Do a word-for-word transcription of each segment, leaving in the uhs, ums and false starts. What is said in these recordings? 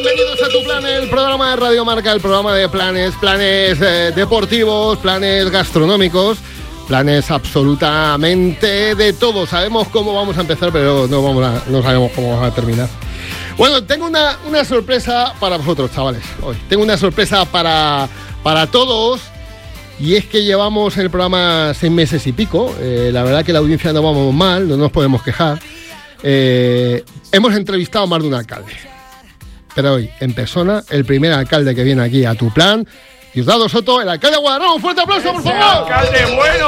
Bienvenidos a Tu Plan, el programa de Radio Marca, el programa de planes, planes eh, deportivos, planes gastronómicos, planes absolutamente de todo. Sabemos cómo vamos a empezar, pero no, vamos a, no sabemos cómo vamos a terminar. Bueno, tengo una, una sorpresa para vosotros, chavales. Hoy tengo una sorpresa para, para todos. Y es que llevamos en el programa seis meses y pico. Eh, la verdad que la audiencia no vamos mal, no nos podemos quejar. Eh, hemos entrevistado a más de un alcalde. Pero hoy, en persona, el primer alcalde que viene aquí a Tu Plan, Diosdado Soto, el alcalde de Guadarrama. ¡Un fuerte aplauso, por favor! ¡Alcalde bueno!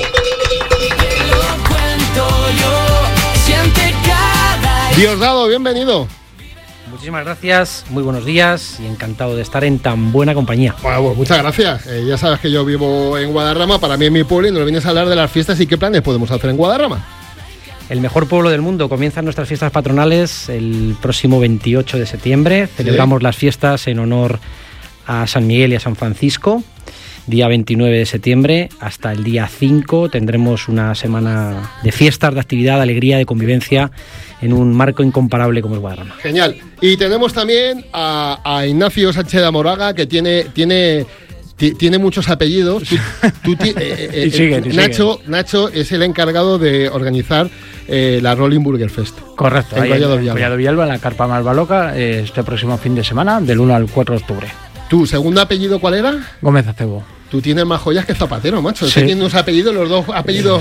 Diosdado, bienvenido. Muchísimas gracias, muy buenos días y encantado de estar en tan buena compañía. Bueno, pues muchas gracias. Eh, ya sabes que yo vivo en Guadarrama, para mí es mi pueblo, y nos vienes a hablar de las fiestas y qué planes podemos hacer en Guadarrama. El mejor pueblo del mundo. Comienzan nuestras fiestas patronales el próximo veintiocho de septiembre. Celebramos sí. las fiestas en honor a San Miguel y a San Francisco. Día veintinueve de septiembre hasta el día cinco tendremos una semana de fiestas, de actividad, de alegría, de convivencia en un marco incomparable como es Guadarrama. Genial. Y tenemos también a, a Ignacio Sánchez de Moraga, que tiene... tiene Tiene muchos apellidos. Tú, tú ti, eh, eh, sigue, Nacho, Nacho es el encargado de organizar eh, la Rolling Burger Fest. Correcto. En Collado Villalba. Collado Villalba, en la Carpa Malvaloca, eh, este próximo fin de semana, del uno al cuatro de octubre. ¿Tu segundo apellido cuál era? Gómez Acebo. Tú tienes más joyas que Zapatero, macho. Sí. Tienes unos apellidos, los dos apellidos.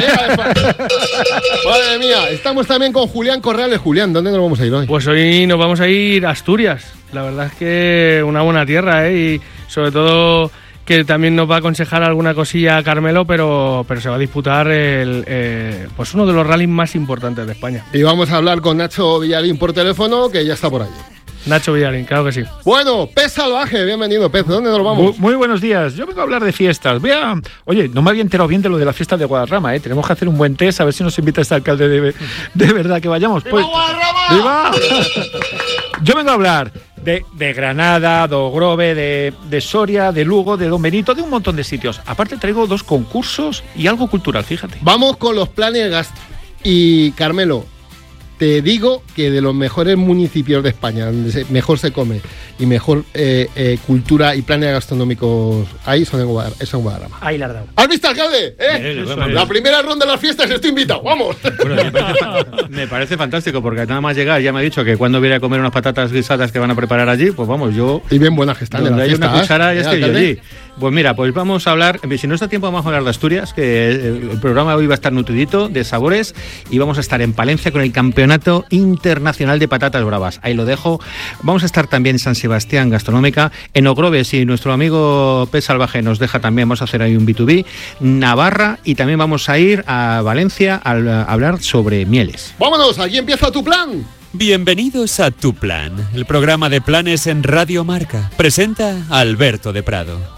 Madre mía. Estamos también con Julián Corrales. Julián, ¿dónde nos vamos a ir hoy? Pues hoy nos vamos a ir a Asturias. La verdad es que una buena tierra, ¿eh? Y sobre todo que también nos va a aconsejar alguna cosilla a Carmelo, pero, pero se va a disputar el, eh, pues uno de los rallies más importantes de España. Y vamos a hablar con Nacho Villarín por teléfono, que ya está por allí. Nacho Villarín, claro que sí. Bueno, Pez Salvaje, bienvenido, Pez. ¿Dónde nos vamos? Muy, muy buenos días. Yo vengo a hablar de fiestas. Voy a... Oye, no me había enterado bien de lo de la fiesta de Guadarrama, ¿eh? Tenemos que hacer un buen test, a ver si nos invita este alcalde de, de verdad que vayamos. ¡Viva pues... Guadarrama! ¡Viva! Yo vengo a hablar de, de Granada, de Ogrove, de, de Soria, de Lugo, de Don Benito, de un montón de sitios. Aparte traigo dos concursos y algo cultural, fíjate. Vamos con los planes gastro. Y Carmelo, te digo que de los mejores municipios de España, donde se, mejor se come y mejor eh, eh, cultura y planes gastronómicos hay, son en Guadarrama. Eso en Guadarrama. Ahí la has dado. ¿Has visto, alcalde? ¿Eh? Bien, bien, la primera ronda de las fiestas, estoy invitado. ¡Vamos! Bueno, me, parece, me parece fantástico, porque nada más llegar ya me ha dicho que cuando viene a comer unas patatas guisadas que van a preparar allí, pues vamos, yo... Y bien buenas que están de donde las hay fiestas, una cuchara, ya ¿eh, estoy yo alcalde? allí. Pues mira, pues vamos a hablar, si no está tiempo vamos a hablar de Asturias, que el, el programa hoy va a estar nutridito de sabores, y vamos a estar en Palencia con el Campeonato Internacional de Patatas Bravas. Ahí lo dejo. Vamos a estar también en San Sebastián Gastronómica, en Ogrove, si nuestro amigo Pez Salvaje nos deja también, vamos a hacer ahí un B dos B, Navarra, y también vamos a ir a Valencia a, a hablar sobre mieles. ¡Vámonos! Aquí empieza Tu Plan. Bienvenidos a Tu Plan, el programa de planes en Radio Marca. Presenta a Alberto de Prado.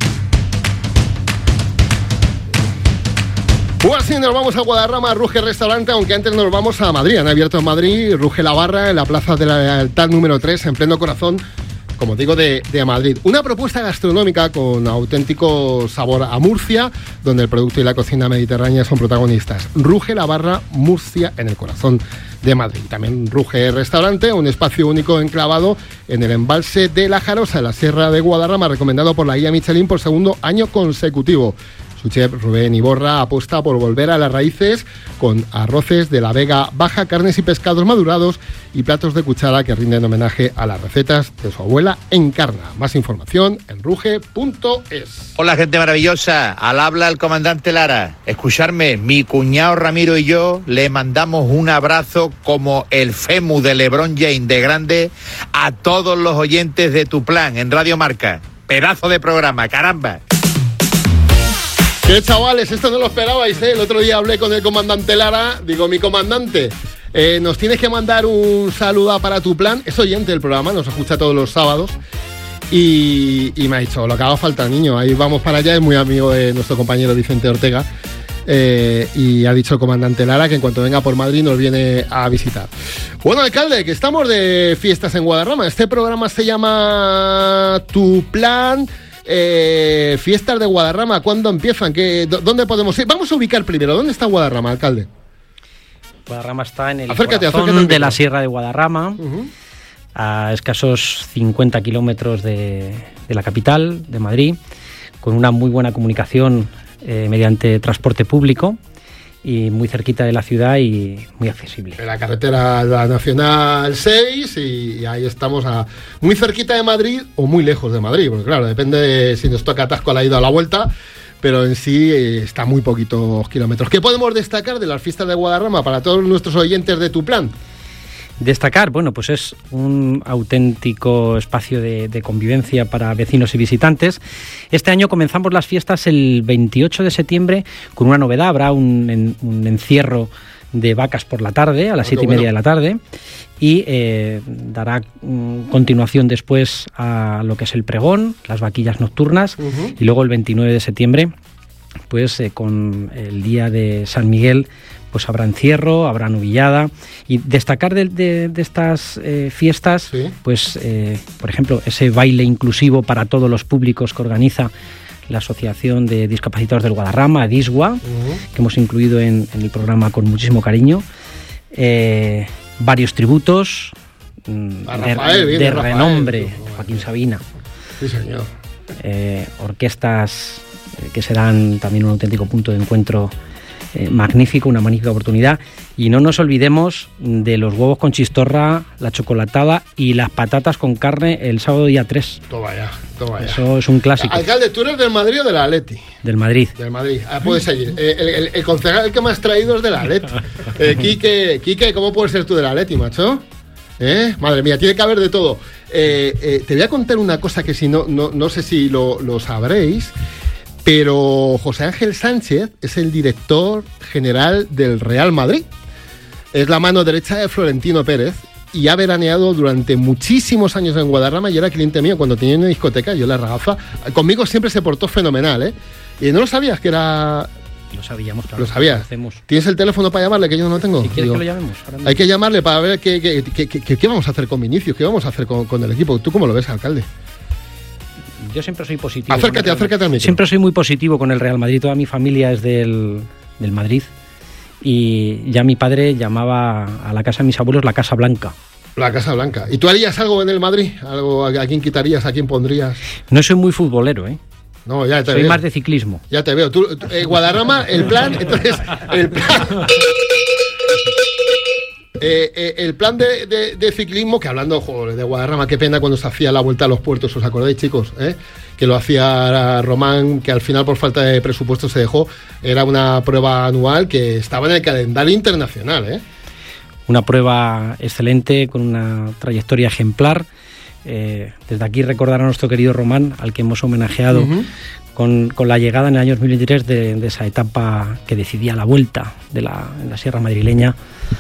Pues sí, nos vamos a Guadarrama, Ruge Restaurante, aunque antes nos vamos a Madrid. Han abierto en Madrid, Ruge la Barra, en la Plaza de la Lealtad número tres, en pleno corazón, como digo, de, de Madrid. Una propuesta gastronómica con auténtico sabor a Murcia, donde el producto y la cocina mediterránea son protagonistas. Ruge la Barra, Murcia, en el corazón de Madrid. También Ruge Restaurante, un espacio único enclavado en el embalse de La Jarosa, en la Sierra de Guadarrama, recomendado por la guía Michelin por segundo año consecutivo. Su chef Rubén Iborra apuesta por volver a las raíces con arroces de la Vega Baja, carnes y pescados madurados y platos de cuchara que rinden homenaje a las recetas de su abuela Encarna. Más información en ruge punto es. Hola, gente maravillosa, al habla el comandante Lara. Escucharme, mi cuñado Ramiro y yo le mandamos un abrazo como el Femu de LeBron James de grande a todos los oyentes de Tu Plan en Radio Marca. Pedazo de programa, caramba. ¿Qué chavales? Esto no lo esperabais, ¿eh? El otro día hablé con el comandante Lara, digo, mi comandante, eh, nos tienes que mandar un saludo para Tu Plan. Es oyente del programa, nos escucha todos los sábados. Y, y me ha dicho, lo que haga falta, niño, ahí vamos para allá, es muy amigo de nuestro compañero Vicente Ortega. Eh, y ha dicho el comandante Lara que en cuanto venga por Madrid nos viene a visitar. Bueno, alcalde, que estamos de fiestas en Guadarrama. Este programa se llama Tu Plan... Eh, fiestas de Guadarrama, ¿cuándo empiezan? ¿Qué, ¿Dónde podemos ir? Vamos a ubicar primero, ¿dónde está Guadarrama, alcalde? Guadarrama está en el acércate, corazón acércate de la Sierra de Guadarrama. Uh-huh. a escasos cincuenta kilómetros de, de la capital, de Madrid, con una muy buena comunicación eh, mediante transporte público y muy cerquita de la ciudad y muy accesible. En la carretera la Nacional seis y, y ahí estamos a, muy cerquita de Madrid o muy lejos de Madrid, porque claro, depende de si nos toca atasco a la ida o a la vuelta, pero en sí eh, está muy poquitos kilómetros. ¿Qué podemos destacar de las fiestas de Guadarrama para todos nuestros oyentes de Tu Plan? Destacar, bueno, pues es un auténtico espacio de, de convivencia para vecinos y visitantes. Este año comenzamos las fiestas el veintiocho de septiembre con una novedad. Habrá un, en, un encierro de vacas por la tarde, a las siete y media de la tarde, y eh, dará um, continuación después a lo que es el pregón, las vaquillas nocturnas, uh-huh. y luego el veintinueve de septiembre, pues eh, con el día de San Miguel, pues habrá encierro, habrá novillada. Y destacar de, de, de estas eh, fiestas, ¿sí? pues eh, por ejemplo, ese baile inclusivo para todos los públicos que organiza la Asociación de Discapacitados del Guadarrama, DISGUA, uh-huh. que hemos incluido en, en el programa con muchísimo cariño. Eh, varios tributos a Rafael, de, bien, de Rafael, renombre, tú, Joaquín Sabina. Sí, señor. Eh, orquestas eh, que serán también un auténtico punto de encuentro Eh, magnífico, una magnífica oportunidad. Y no nos olvidemos de los huevos con chistorra, la chocolatada y las patatas con carne el sábado día tres. Toma ya, toma ya. Eso es un clásico. Alcalde, ¿tú eres del Madrid o del Atleti? Del Madrid. Del Madrid. Ah, puedes seguir. Eh, el, el, el concejal que me has traído es del Atleti. Eh, Quique, Quique, ¿cómo puedes ser tú del Atleti, macho? ¿Eh? Madre mía, tiene que haber de todo. Eh, eh, te voy a contar una cosa que si no, no, no sé si lo, lo sabréis. Pero José Ángel Sánchez es el director general del Real Madrid. Es la mano derecha de Florentino Pérez y ha veraneado durante muchísimos años en Guadarrama y era cliente mío cuando tenía una discoteca, yo la ragafa. Conmigo siempre se portó fenomenal, ¿eh? Y no lo sabías que era... Lo sabíamos, claro. Lo sabías. Lo ¿Tienes el teléfono para llamarle, que yo no lo tengo? Si quieres Digo, que lo llamemos. Hay que llamarle para ver qué, qué, qué, qué, qué vamos a hacer con Vinicius, qué vamos a hacer con, con el equipo. ¿Tú cómo lo ves, alcalde? Yo siempre soy positivo. Acércate, acércate al micro. Siempre soy muy positivo con el Real Madrid. Toda mi familia es del, del Madrid. Y ya mi padre llamaba a la casa de mis abuelos la Casa Blanca. La Casa Blanca. ¿Y tú harías algo en el Madrid? ¿Algo, a quién quitarías? ¿A quién pondrías? No soy muy futbolero, ¿eh? No, ya te soy veo. más de ciclismo. Ya te veo. Tú, eh, Guadarrama, el plan... Entonces, el plan... Eh, eh, el plan de, de, de ciclismo, que hablando joder, de Guadarrama, qué pena cuando se hacía la vuelta a los puertos, ¿os acordáis, chicos? ¿Eh? Que lo hacía Román, que al final por falta de presupuesto se dejó. Era una prueba anual que estaba en el calendario internacional, ¿eh? Una prueba excelente, con una trayectoria ejemplar. Eh, desde aquí recordar a nuestro querido Román, al que hemos homenajeado uh-huh. con, con la llegada en el año dos mil veintitrés de, de esa etapa que decidía la vuelta de la, en la Sierra Madrileña.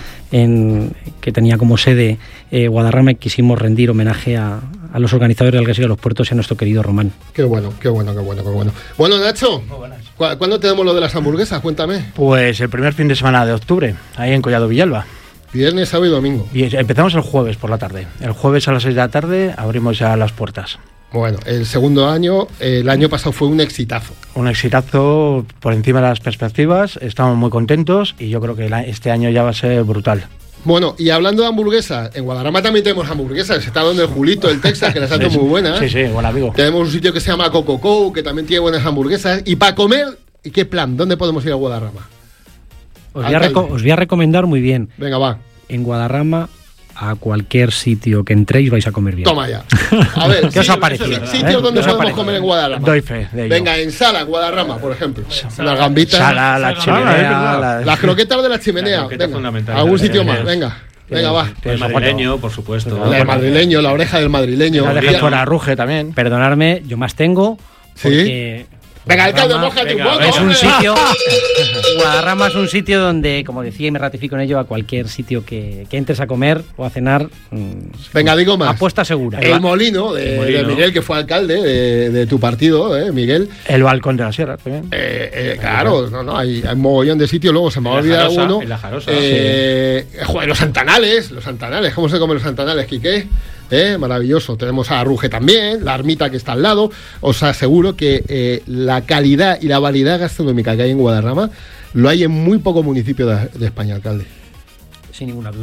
En, que tenía como sede eh, Guadarrama, y quisimos rendir homenaje a, a los organizadores del Gaseo de los Puertos y a nuestro querido Román. Qué bueno, qué bueno, qué bueno, qué bueno. Bueno, Nacho, ¿cu- ¿cuándo tenemos lo de las hamburguesas? Cuéntame. Pues el primer fin de semana de octubre, ahí en Collado Villalba. Viernes, sábado y domingo. Y empezamos el jueves por la tarde. El jueves a las seis de la tarde abrimos ya las puertas. Bueno, el segundo año, el año pasado fue un exitazo. Un exitazo por encima de las perspectivas, estamos muy contentos y yo creo que este año ya va a ser brutal. Bueno, y hablando de hamburguesas, en Guadarrama también tenemos hamburguesas. Está donde el Julito, el Texas, que las hace sí, muy buenas. Sí, sí, buen amigo. Tenemos un sitio que se llama Cococo, que también tiene buenas hamburguesas. Y para comer, ¿qué plan? ¿Dónde podemos ir a Guadarrama? Os voy, a reco- os voy a recomendar muy bien. Venga, va. En Guadarrama, a cualquier sitio que entréis vais a comer bien. Toma ya. A ver, ¿qué sí, os ha parecido? Sitios ¿eh? donde podemos comer en Guadarrama. Doy fe de ello. Venga, en Sala, Guadarrama, por ejemplo. Las gambitas. Sala, la chimenea. La... Las croquetas de la chimenea. La venga, algún sitio más, venga. Venga, va. El madrileño, por supuesto. El madrileño, la oreja del madrileño. La deja fuera Ruge también. Perdonadme, yo más tengo. Porque... ¿Sí? Venga, alcalde, mójate un poco. Es un sitio. Guadarrama es un sitio donde, como decía y me ratifico en ello, a cualquier sitio que, que entres a comer o a cenar. Mmm, Venga, digo más. Apuesta segura. El molino de, el molino. de Miguel, que fue alcalde de, de tu partido, ¿eh, Miguel? El balcón de la Sierra también. Eh, eh, claro, no, no, hay, hay un mogollón de sitios. Luego se me va a olvidar alguno. La Jarosa, eh, sí. Joder, los Santanales, los Santanales. ¿Cómo se comen los Santanales, Quique? Eh, maravilloso. Tenemos a Ruge también, la ermita que está al lado. Os aseguro que eh, la calidad y la variedad gastronómica que hay en Guadarrama lo hay en muy pocos municipios de, de España, alcalde. Sin ninguna duda.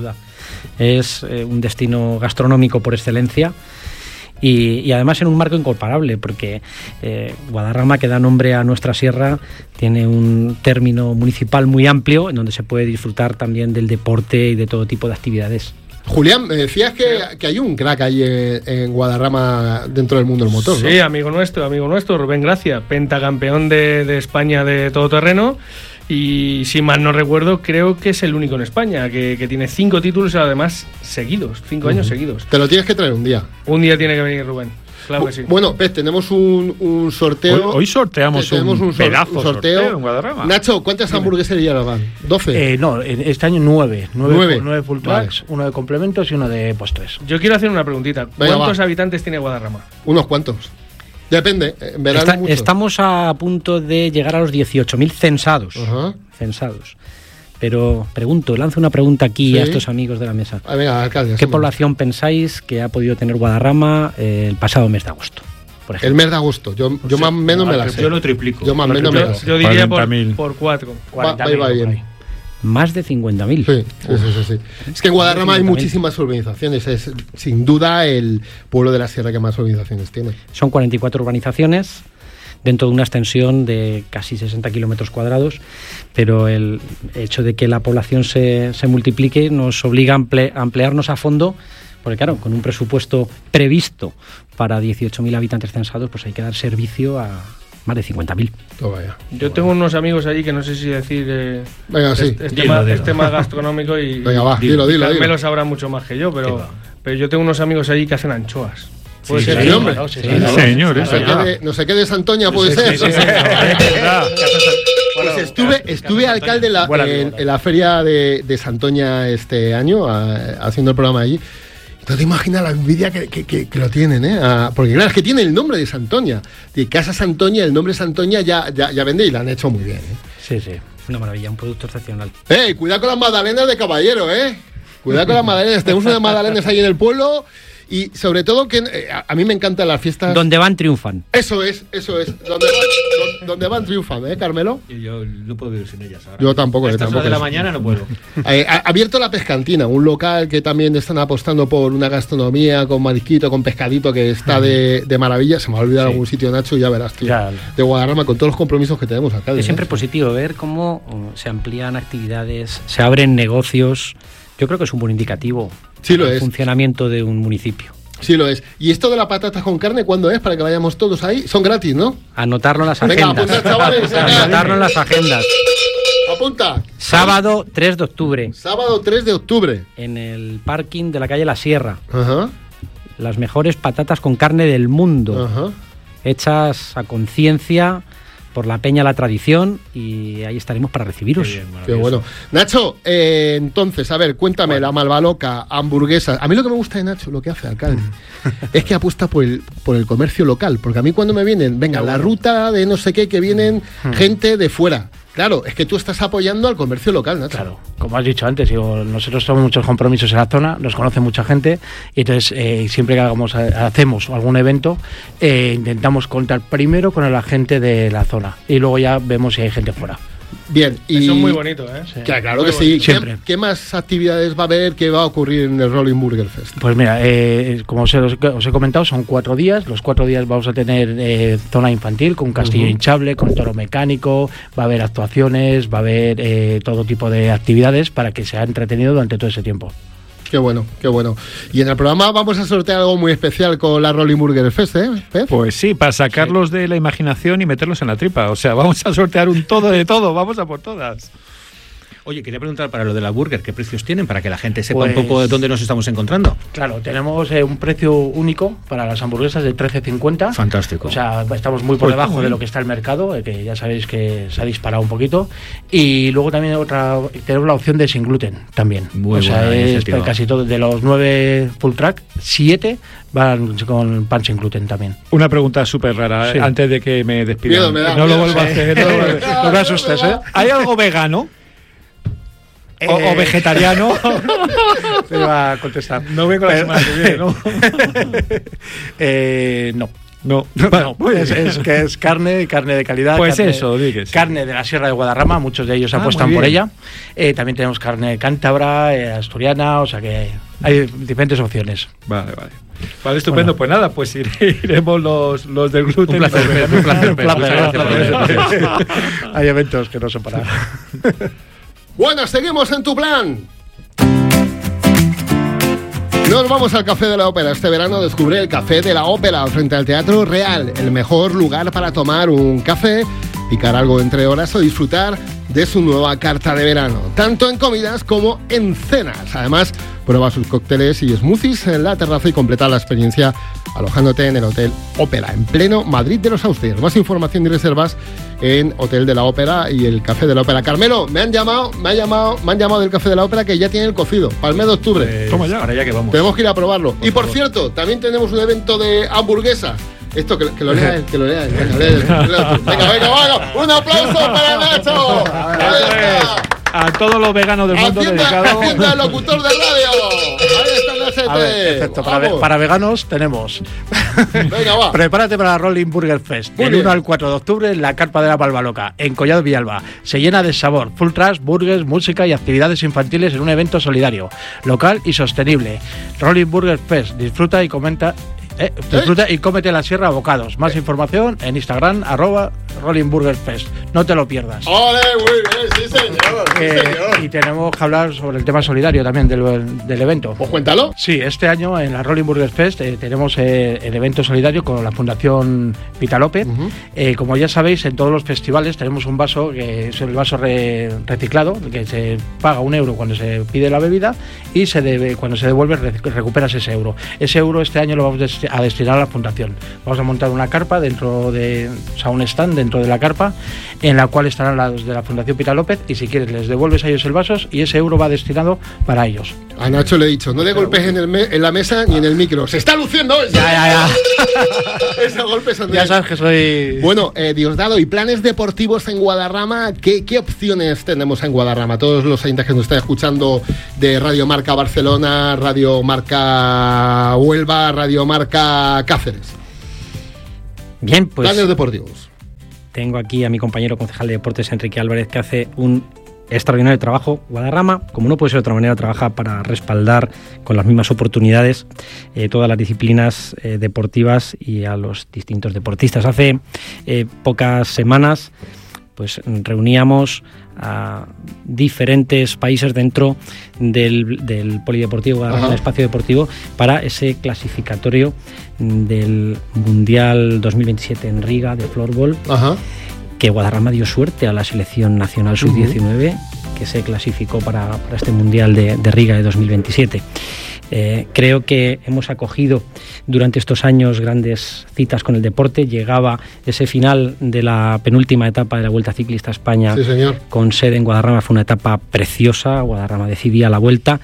es eh, un destino gastronómico por excelencia. Y, y además en un marco incomparable, porque eh, Guadarrama, que da nombre a nuestra sierra, tiene un término municipal muy amplio en donde se puede disfrutar también del deporte y de todo tipo de actividades. Julián, me decías que, que hay un crack ahí en, en Guadarrama dentro del mundo del motor, ¿no? Sí, amigo nuestro, amigo nuestro, Rubén Gracia, pentacampeón de, de España de todoterreno. Y si mal no recuerdo, creo que es el único en España que, que tiene cinco títulos, además seguidos, cinco uh-huh. años seguidos. Te lo tienes que traer un día. Un día tiene que venir Rubén, claro Bu- que sí. Bueno, Pez, tenemos un, un sorteo. Hoy, hoy sorteamos tenemos un, un, sor- pedazo un sorteo. sorteo en Guadarrama. Nacho, ¿cuántas hamburgueserías van? ¿doce? Eh, no, en este año nueve. Nueve, Nueve. nueve full tracks, vale. Uno de complementos y uno de postres. Yo quiero hacer una preguntita. Venga, ¿Cuántos va. habitantes tiene Guadarrama? Unos cuantos. Depende, en verano Está, mucho. estamos a punto de llegar a los dieciocho mil censados. Ajá. Censados. Pero pregunto, lanzo una pregunta aquí ¿Sí? a estos amigos de la mesa. Ah, venga, alcalde. ¿Qué así población pensáis que ha podido tener Guadarrama eh, el pasado mes de agosto, por El ejemplo? mes de agosto. Yo, yo más o menos me la sé. Yo lo triplico. Yo más o menos me la Yo, sé. yo diría por, cuarenta mil. por cuatro. Va, va, va bien. Más de cincuenta mil. Sí, sí, sí, sí, sí. Es que en Guadarrama hay muchísimas urbanizaciones. Es sin duda el pueblo de la sierra que más urbanizaciones tiene. Son cuarenta y cuatro urbanizaciones dentro de una extensión de casi sesenta kilómetros cuadrados, pero el hecho de que la población se, se multiplique nos obliga a ample, a ampliarnos a fondo, porque claro, con un presupuesto previsto para dieciocho mil habitantes censados, pues hay que dar servicio a más de cincuenta mil. Oh, vaya. Yo tengo unos amigos allí que no sé si decir eh, Venga, sí. es, es, Dilo, tema, dilo. es tema gastronómico y, Venga, va, dilo, dilo, Carmelo dilo. sabrá mucho más que yo, pero, pero yo tengo unos amigos allí que hacen anchoas. ¿Puede Sí, ser? sí, hombre. claro, sí, Sí, sí, claro. señor, No eso sé ya. qué de- no sé qué de Santoña puede ser. Pues estuve, estuve alcalde en la, en, en la feria de, de Santoña este año, a- haciendo el programa allí. No te imaginas la envidia que, que, que, que lo tienen, ¿eh? A- porque claro, es que tiene el nombre de Santoña. De Casa Santoña, el nombre Santoña ya, ya, ya vende y lo han hecho muy bien, ¿eh? Sí, sí. Una maravilla, un producto excepcional. ¡Ey! Cuidado con las magdalenas de caballero, ¿eh? Cuidado con las magdalenas. Tenemos unas magdalenas ahí en el pueblo. Y sobre todo que eh, a, a mí me encantan las fiestas. Donde van, triunfan. Eso es, eso es. Donde van, don- donde van triunfando, ¿eh, Carmelo? Yo, yo no puedo vivir sin ellas ahora. Yo tampoco, A yo estas tampoco. horas de la es- mañana no puedo. Eh, ha abierto la Pescantina, un local que también están apostando por una gastronomía con marisquito, con pescadito, que está de, de maravilla. Se me ha olvidado Sí. algún sitio, Nacho, y ya verás, tío. Ya. De Guadarrama, con todos los compromisos que tenemos acá. Es siempre positivo ver cómo uh, se amplían actividades, se abren negocios. Yo creo que es un buen indicativo Sí, lo para el es. funcionamiento de un municipio. Sí, lo es. ¿Y esto de las patatas con carne cuándo es? Para que vayamos todos ahí. Son gratis, ¿no? Anotarlo en las Venga, agendas. apuntad, chavales, venga. Anotarlo en las agendas. Apunta. Sábado tres de octubre, Sábado tres de octubre. en el parking de la calle La Sierra. Ajá. Las mejores patatas con carne del mundo, Ajá. hechas a conciencia por la Peña La Tradición, y ahí estaremos para recibiros. Qué bueno. Nacho, eh, entonces, a ver, cuéntame, la malvaloca, hamburguesas. A mí lo que me gusta de Nacho, lo que hace, alcalde, es que apuesta por el, por el comercio local. Porque a mí cuando me vienen, venga, la ruta de no sé qué, que vienen gente de fuera. Claro, es que tú estás apoyando al comercio local, Nacho. Claro, como has dicho antes, digo, nosotros tenemos muchos compromisos en la zona, nos conoce mucha gente, y entonces eh, siempre que hagamos, hacemos algún evento, eh, intentamos contar primero con el agente de la zona y luego ya vemos si hay gente fuera. Bien, y... Eso es muy bonito, ¿eh? Claro, claro Muy que sí. bonito. ¿Qué, Siempre. qué más actividades va a haber? ¿Qué va a ocurrir en el Rolling Burger Fest? Pues mira, eh, como os he, os he comentado, son cuatro días. Los cuatro días vamos a tener eh, zona infantil con castillo Ujú. hinchable, con toro mecánico, va a haber actuaciones, va a haber eh, todo tipo de actividades para que sea entretenido durante todo ese tiempo. Qué bueno, qué bueno. Y en el programa vamos a sortear algo muy especial con la Rolling Burger Fest, ¿eh? Pez? Pues sí, para sacarlos de la imaginación y meterlos en la tripa. O sea, vamos a sortear un todo de todo, vamos a por todas. Oye, quería preguntar para lo de la burger, ¿qué precios tienen? Para que la gente sepa Pues- un poco de dónde nos estamos encontrando. Claro, tenemos eh, un precio único para las hamburguesas de trece cincuenta. Fantástico. O sea, estamos muy por Pues debajo muy de bien. lo que está el mercado, eh, que ya sabéis que se ha disparado un poquito. Y luego también otra, tenemos la opción de sin gluten también. Muy o sea, buena es iniciativa. casi todo, de los nueve full track, siete van con pan sin gluten también. Una pregunta súper rara, Sí. eh, antes de que me despidan. Miedo me da, no miedo. lo vuelvo a hacer. No, lo vuelvo a hacer. No me asustes, ¿eh? ¿Hay algo vegano? O, o Eh, vegetariano. Te va a contestar. No vengo la Pero- semana que viene, ¿no? eh, no. No, Bueno, es, es que es carne, carne de calidad. Pues carne, eso, di que sí. Carne de la Sierra de Guadarrama, muchos de ellos Ah, apuestan muy por bien. ella. Eh, también tenemos carne cántabra, eh, asturiana, o sea que hay diferentes opciones. Vale, vale. Vale, estupendo. Bueno. Pues nada, pues ire- iremos los, los del gluten. Un placer, y los Pep, un placer, Un Pep. placer, Muchas gracias por un venir. placer. Hay eventos que no son para. Bueno, seguimos en tu plan. Nos vamos al Café de la Ópera. Este verano descubre el Café de la Ópera frente al Teatro Real, el mejor lugar para tomar un café, picar algo entre horas o disfrutar de su nueva carta de verano, tanto en comidas como en cenas. Además, prueba sus cócteles y smoothies en la terraza y completa la experiencia alojándote en el Hotel Ópera, en pleno Madrid de los Austrias. Más información y reservas en Hotel de la Ópera y el Café de la Ópera. Carmelo, me han llamado, me han llamado, me han llamado del Café de la Ópera que ya tiene el cocido para el mes de octubre. Pues, Toma ya. Para allá que vamos. Tenemos que ir a probarlo. Por y por favor. cierto, también tenemos un evento de hamburguesas. Esto, que, que lo lea él, que lo lea él. Venga, léelo, léelo tú. venga, venga, venga. Un aplauso para Nacho. Ahí está. A todos los veganos del mundo Hacienda, dedicado. Hacienda el locutor de radio. Ahí está el A ver, S T. perfecto. Para, ve- Vamos. para veganos tenemos. Venga, va. Prepárate para la Rolling Burger Fest. Muy Del bien. uno al cuatro de octubre en la Carpa de la Palmaloca, en Collado Villalba. Se llena de sabor, full trash, burgers, música y actividades infantiles en un evento solidario, local y sostenible. Rolling Burger Fest. Disfruta y comenta. Eh, disfruta y cómete la sierra a bocados. Más información en Instagram, arroba Rolling Burger Fest. No te lo pierdas. Ole, muy bien, sí señor, sí Eh, señor. y tenemos que hablar sobre el tema solidario también del, del evento. Pues cuéntalo. Sí, este año en la Rolling Burger Fest eh, tenemos eh, el evento solidario con la Fundación Vitalope. Ujú. Eh, como ya sabéis, en todos los festivales tenemos un vaso que es el vaso re- reciclado, que se paga un euro cuando se pide la bebida y se debe, cuando se devuelve re- recuperas ese euro. Ese euro este año lo vamos desti- a destinar a la fundación. Vamos a montar una carpa dentro de, o sea, un stand dentro de la carpa en la cual estarán los de la Fundación Pita López y si quieres les devuelves a ellos el vaso y ese euro va destinado para ellos. A Nacho le he dicho, no le golpes en, el me- en la mesa ni en el micro. ¡Se está luciendo! ese! Ya, ya, ya. Ese golpe es Andrés. Ya sabes que soy... Bueno, eh, Diosdado, ¿y planes deportivos en Guadarrama? ¿Qué, ¿Qué opciones tenemos en Guadarrama? Todos los oyentes que nos están escuchando de Radio Marca Barcelona, Radio Marca Huelva, Radio Marca Cáceres. Bien, pues Planes deportivos. tengo aquí a mi compañero concejal de deportes, Enrique Álvarez, que hace un extraordinario trabajo. Guadarrama, como no puede ser de otra manera, trabaja para respaldar con las mismas oportunidades eh, todas las disciplinas eh, deportivas y a los distintos deportistas. Hace eh, pocas semanas pues reuníamos a diferentes países dentro del, del polideportivo, Guadarrama, Ajá. el espacio deportivo, para ese clasificatorio del Mundial dos mil veintisiete en Riga de floorball, Ajá. que Guadarrama dio suerte a la selección nacional sub diecinueve, que se clasificó para, para este Mundial de, de Riga de dos mil veintisiete. Eh, creo que hemos acogido durante estos años grandes citas con el deporte. Llegaba ese final de la penúltima etapa de la Vuelta Ciclista a España, Sí, señor. con sede en Guadarrama. Fue una etapa preciosa. Guadarrama decidía la vuelta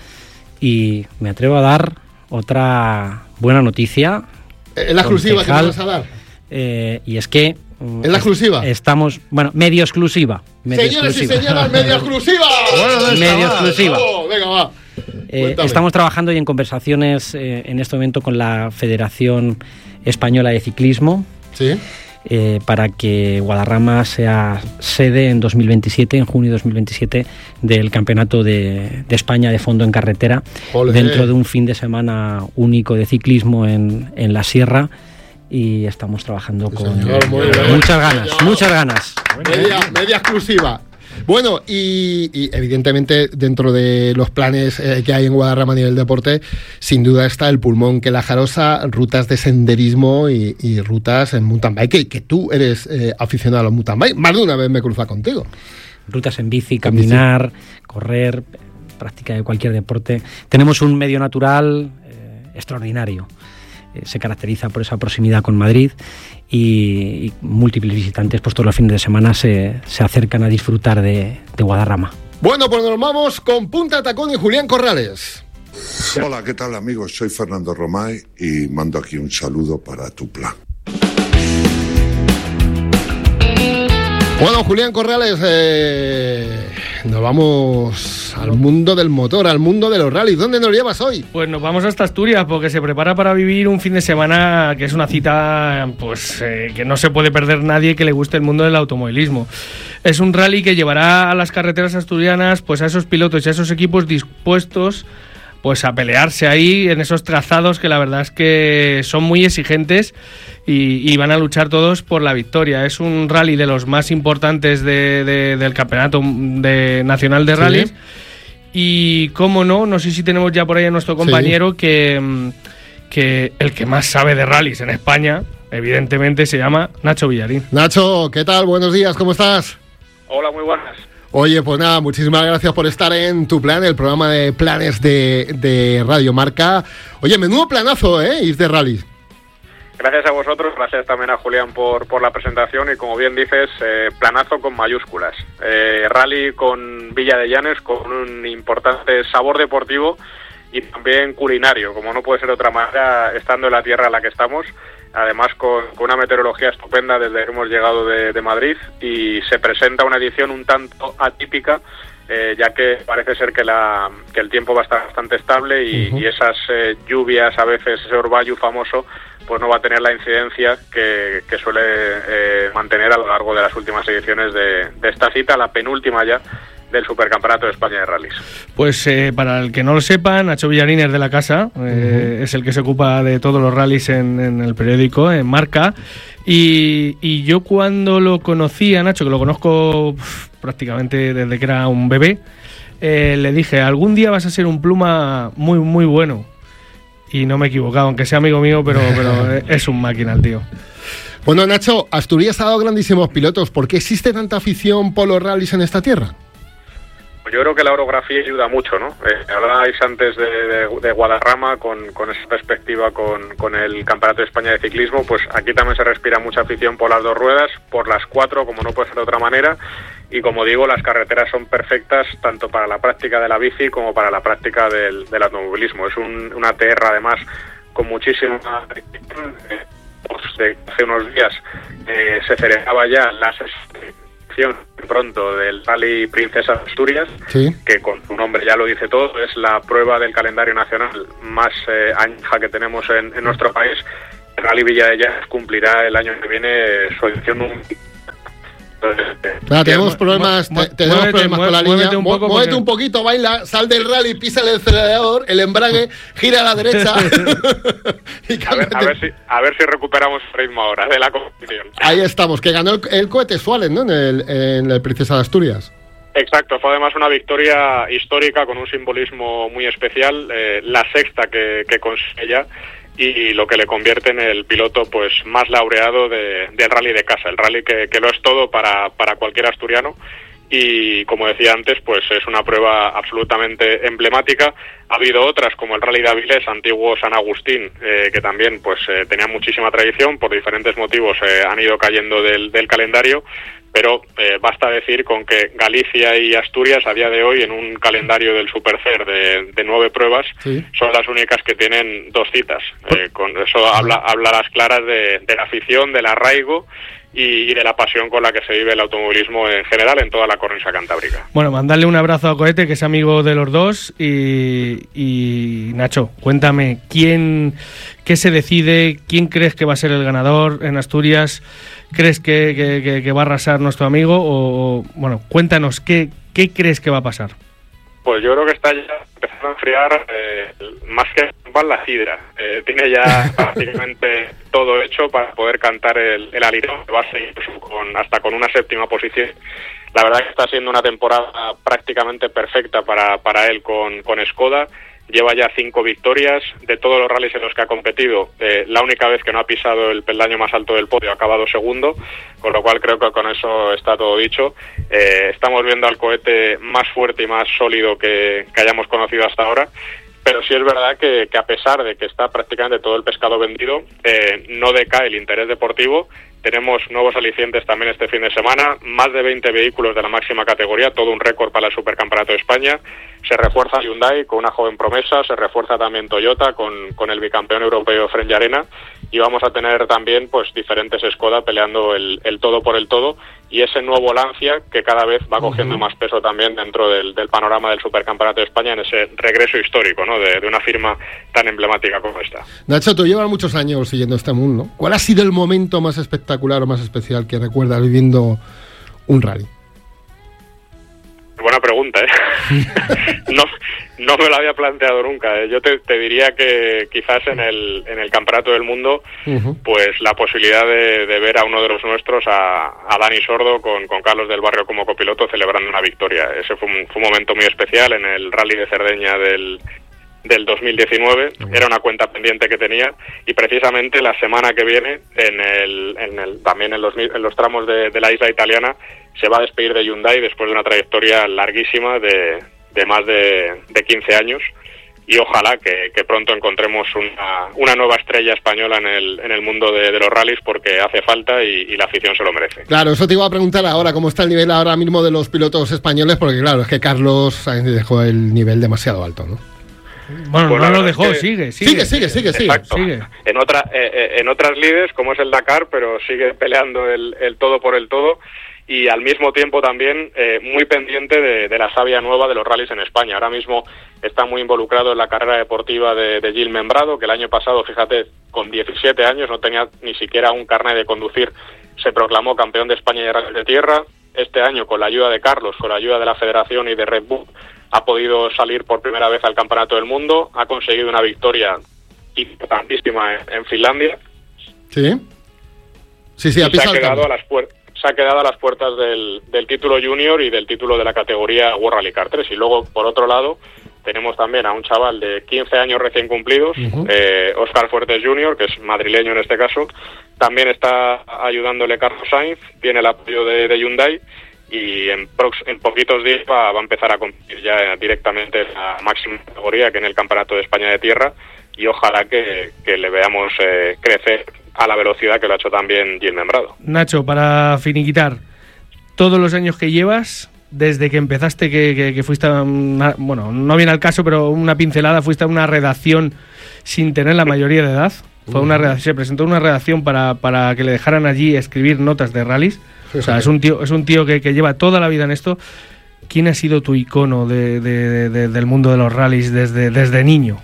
y me atrevo a dar otra buena noticia. Es la exclusiva que me Concejal. vas a dar. Eh, y es que mm, ¿Es la exclusiva? estamos, bueno, medio exclusiva. Medio Señores y exclusiva. señoras, media exclusiva. Medio exclusiva. Vamos, venga, va. Eh, Cuéntame. estamos trabajando y en conversaciones eh, en este momento con la Federación Española de Ciclismo Sí. eh, para que Guadarrama sea sede en dos mil veintisiete, en junio de dos mil veintisiete, del Campeonato de, de España de fondo en carretera, Ole. dentro de un fin de semana único de ciclismo en, en la Sierra. Y estamos trabajando Sí, con señor, muy bien. muchas ganas, Señor. muchas ganas. Media, media exclusiva. Bueno, y, y evidentemente dentro de los planes eh, que hay en Guadarrama a nivel deporte, sin duda está el pulmón que la Jarosa, rutas de senderismo y, y rutas en mountain bike, que, que tú eres eh, aficionado a los mountain bike. Más de una vez me he cruzado contigo. Rutas en bici, caminar, correr, práctica de cualquier deporte. Tenemos un medio natural eh, extraordinario. Eh, se caracteriza por esa proximidad con Madrid y, y múltiples visitantes pues todos los fines de semana se, se acercan a disfrutar de, de Guadarrama. Bueno, pues nos vamos con Punta Tacón y Julián Corrales. Hola, ¿qué tal amigos? Soy Fernando Romay y mando aquí un saludo para tu plan. Bueno, Julián Corrales, eh, nos vamos al mundo del motor, al mundo de los rallies. ¿Dónde nos llevas hoy? Pues nos vamos hasta Asturias, porque se prepara para vivir un fin de semana que es una cita pues eh, que no se puede perder nadie que le guste el mundo del automovilismo. Es un rally que llevará a las carreteras asturianas pues a esos pilotos y a esos equipos dispuestos pues a pelearse ahí en esos trazados que la verdad es que son muy exigentes y, y van a luchar todos por la victoria. Es un rally de los más importantes de, de, del campeonato de, nacional de rallies. Sí. Y cómo no, no sé si tenemos ya por ahí a nuestro compañero sí. que, que el que más sabe de rallies en España, evidentemente se llama Nacho Villarín. Nacho, ¿qué tal? Buenos días, ¿cómo estás? Hola, muy buenas. Oye, pues nada, muchísimas gracias por estar en Tu Plan, el programa de planes de, de Radio Marca. Oye, menudo planazo, ¿eh? Ir de rally. Gracias a vosotros, gracias también a Julián por, por la presentación y como bien dices, eh, planazo con mayúsculas. Eh, rally con Villa de Llanes, con un importante sabor deportivo y también culinario, como no puede ser de otra manera, estando en la tierra en la que estamos. Además con, con una meteorología estupenda desde que hemos llegado de, de Madrid y se presenta una edición un tanto atípica, eh, ya que parece ser que, la, que el tiempo va a estar bastante estable y, uh-huh. y esas eh, lluvias, a veces ese orvallo famoso, pues no va a tener la incidencia que, que suele eh, mantener a lo largo de las últimas ediciones de, de esta cita, la penúltima ya del Supercampeonato de España de Rallys. Pues eh, para el que no lo sepa, Nacho Villarín es de la casa, eh, uh-huh. es el que se ocupa de todos los rallies en, en el periódico, en Marca, y, y yo cuando lo conocí a Nacho, que lo conozco uf, prácticamente desde que era un bebé, eh, le dije, algún día vas a ser un pluma muy, muy bueno, y no me he equivocado, aunque sea amigo mío, pero, pero es un máquina el tío. Bueno, Nacho, Asturias ha dado grandísimos pilotos. ¿Por qué existe tanta afición por los rallies en esta tierra? Yo creo que la orografía ayuda mucho, ¿no? Eh, hablabais antes de, de, de Guadarrama con, con esa perspectiva con, con el Campeonato de España de Ciclismo, pues aquí también se respira mucha afición por las dos ruedas, por las cuatro, como no puede ser de otra manera, y como digo, las carreteras son perfectas tanto para la práctica de la bici como para la práctica del, del automovilismo. Es un, una tierra además con muchísima... Eh, pues de hace unos días eh, se celebraba ya la pronto del Rally Princesa de Asturias, sí. que con su nombre ya lo dice todo, es la prueba del calendario nacional más eh, añeja que tenemos en, en nuestro país. El Rally Villa de Llanes cumplirá el año que viene su edición número. Claro, tenemos problemas, te, tenemos muévete, problemas con la línea. Un poco muévete porque... un poquito, baila, sal del rally, pisa el acelerador, el embrague, gira a la derecha. y a, ver, a, ver si, a ver si recuperamos el ritmo ahora de la competición. Ahí estamos, que ganó el, el cohete Suárez, ¿no? En el, en el Princesa de Asturias. Exacto, fue además una victoria histórica con un simbolismo muy especial, eh, la sexta que, que consigue ya. Y lo que le convierte en el piloto pues más laureado de, del rally de casa, el rally que, que lo es todo para, para cualquier asturiano y como decía antes pues es una prueba absolutamente emblemática. Ha habido otras como el Rally de Avilés, antiguo San Agustín, eh, que también pues eh, tenía muchísima tradición, por diferentes motivos eh, han ido cayendo del, del calendario, pero eh, basta decir con que Galicia y Asturias a día de hoy en un calendario del Supercer de, de nueve pruebas sí. son las únicas que tienen dos citas. Eh, con eso habla, habla a las claras de, de la afición, del arraigo y, y de la pasión con la que se vive el automovilismo en general en toda la cornisa cantábrica. Bueno, mandarle un abrazo a Cohete, que es amigo de los dos, y, y Nacho, cuéntame, ¿quién, qué se decide? ¿Quién crees que va a ser el ganador en Asturias? ¿Crees que, que, que, que va a arrasar nuestro amigo? O, bueno, cuéntanos, ¿qué, qué crees que va a pasar? Pues yo creo que está ya empezando a enfriar eh, más que va la sidra. Eh, tiene ya prácticamente todo hecho para poder cantar el, el alirón, que va a seguir con, hasta con una séptima posición. La verdad que está siendo una temporada prácticamente perfecta para, para él con, con Skoda. Lleva ya cinco victorias de todos los rallies en los que ha competido. Eh, la única vez que no ha pisado el peldaño más alto del podio ha acabado segundo, con lo cual creo que con eso está todo dicho. Eh, estamos viendo al cohete más fuerte y más sólido que, que hayamos conocido hasta ahora. Pero sí es verdad que, que a pesar de que está prácticamente todo el pescado vendido, eh, no decae el interés deportivo Tenemos nuevos alicientes también este fin de semana, más de veinte vehículos de la máxima categoría, todo un récord para el Supercampeonato de España. Se refuerza Hyundai con una joven promesa, se refuerza también Toyota con, con el bicampeón europeo Fren Llarena, y vamos a tener también pues diferentes Skoda peleando el, el todo por el todo, y ese nuevo Lancia que cada vez va cogiendo uh-huh. más peso también dentro del, del panorama del Supercampeonato de España en ese regreso histórico, ¿no?, de, de una firma tan emblemática como esta. Nacho, tú llevas muchos años siguiendo este mundo. ¿Cuál ha sido el momento más espectacular o más especial que recuerdas viviendo un rally? Buena pregunta, ¿eh? no, no me lo había planteado nunca. ¿eh? Yo te, te diría que quizás en el, en el Campeonato del Mundo, uh-huh. pues la posibilidad de, de ver a uno de los nuestros, a, a Dani Sordo, con, con Carlos del Barrio como copiloto, celebrando una victoria. Ese fue un, fue un momento muy especial en el Rally de Cerdeña del... del dos mil diecinueve, era una cuenta pendiente que tenía, y precisamente la semana que viene, en el, en el también en los, en los tramos de, de la isla italiana, se va a despedir de Hyundai después de una trayectoria larguísima de, de más de, de quince años, y ojalá que, que pronto encontremos una, una nueva estrella española en el, en el mundo de, de los rallies, porque hace falta y, y la afición se lo merece. Claro, eso te iba a preguntar ahora, ¿cómo está el nivel ahora mismo de los pilotos españoles? Porque claro, es que Carlos Sainz dejó el nivel demasiado alto, ¿no? Bueno, pues no lo dejó, que... sigue, sigue, sigue, sigue, sigue, Exacto. sigue. En otra, eh, en otras lides, como es el Dakar, pero sigue peleando el, el todo por el todo, y al mismo tiempo también eh, muy pendiente de, de la savia nueva de los rallies en España. Ahora mismo está muy involucrado en la carrera deportiva de, de Gil Membrado, que el año pasado, fíjate, con diecisiete años, no tenía ni siquiera un carnet de conducir, se proclamó campeón de España de rallies de tierra. Este año, con la ayuda de Carlos, con la ayuda de la Federación y de Red Bull, ha podido salir por primera vez al Campeonato del Mundo, ha conseguido una victoria importantísima en, en Finlandia. Sí, sí, sí, ha se ha quedado a las puertas. Se ha quedado a las puertas del, del título junior y del título de la categoría World Rally Car tres. Y luego, por otro lado, tenemos también a un chaval de quince años recién cumplidos, uh-huh. eh, Óscar Fuertes junior, que es madrileño en este caso. También está ayudándole Carlos Sainz, tiene el apoyo de, de Hyundai, y en, prox- en poquitos días va, va a empezar a competir ya directamente en la máxima categoría, que en el Campeonato de España de Tierra, y ojalá que, que le veamos eh, crecer a la velocidad que lo ha hecho también Gil Membrado. Nacho, para finiquitar, todos los años que llevas, desde que empezaste, que, que, que fuiste a una, bueno, no viene al caso, pero una pincelada, fuiste a una redacción sin tener la mayoría de edad. Fue una redacción, se presentó una redacción para, para que le dejaran allí escribir notas de rallies. O sea, es un tío, es un tío que, que lleva toda la vida en esto. ¿Quién ha sido tu icono de, de, de, del mundo de los rallies desde, desde niño?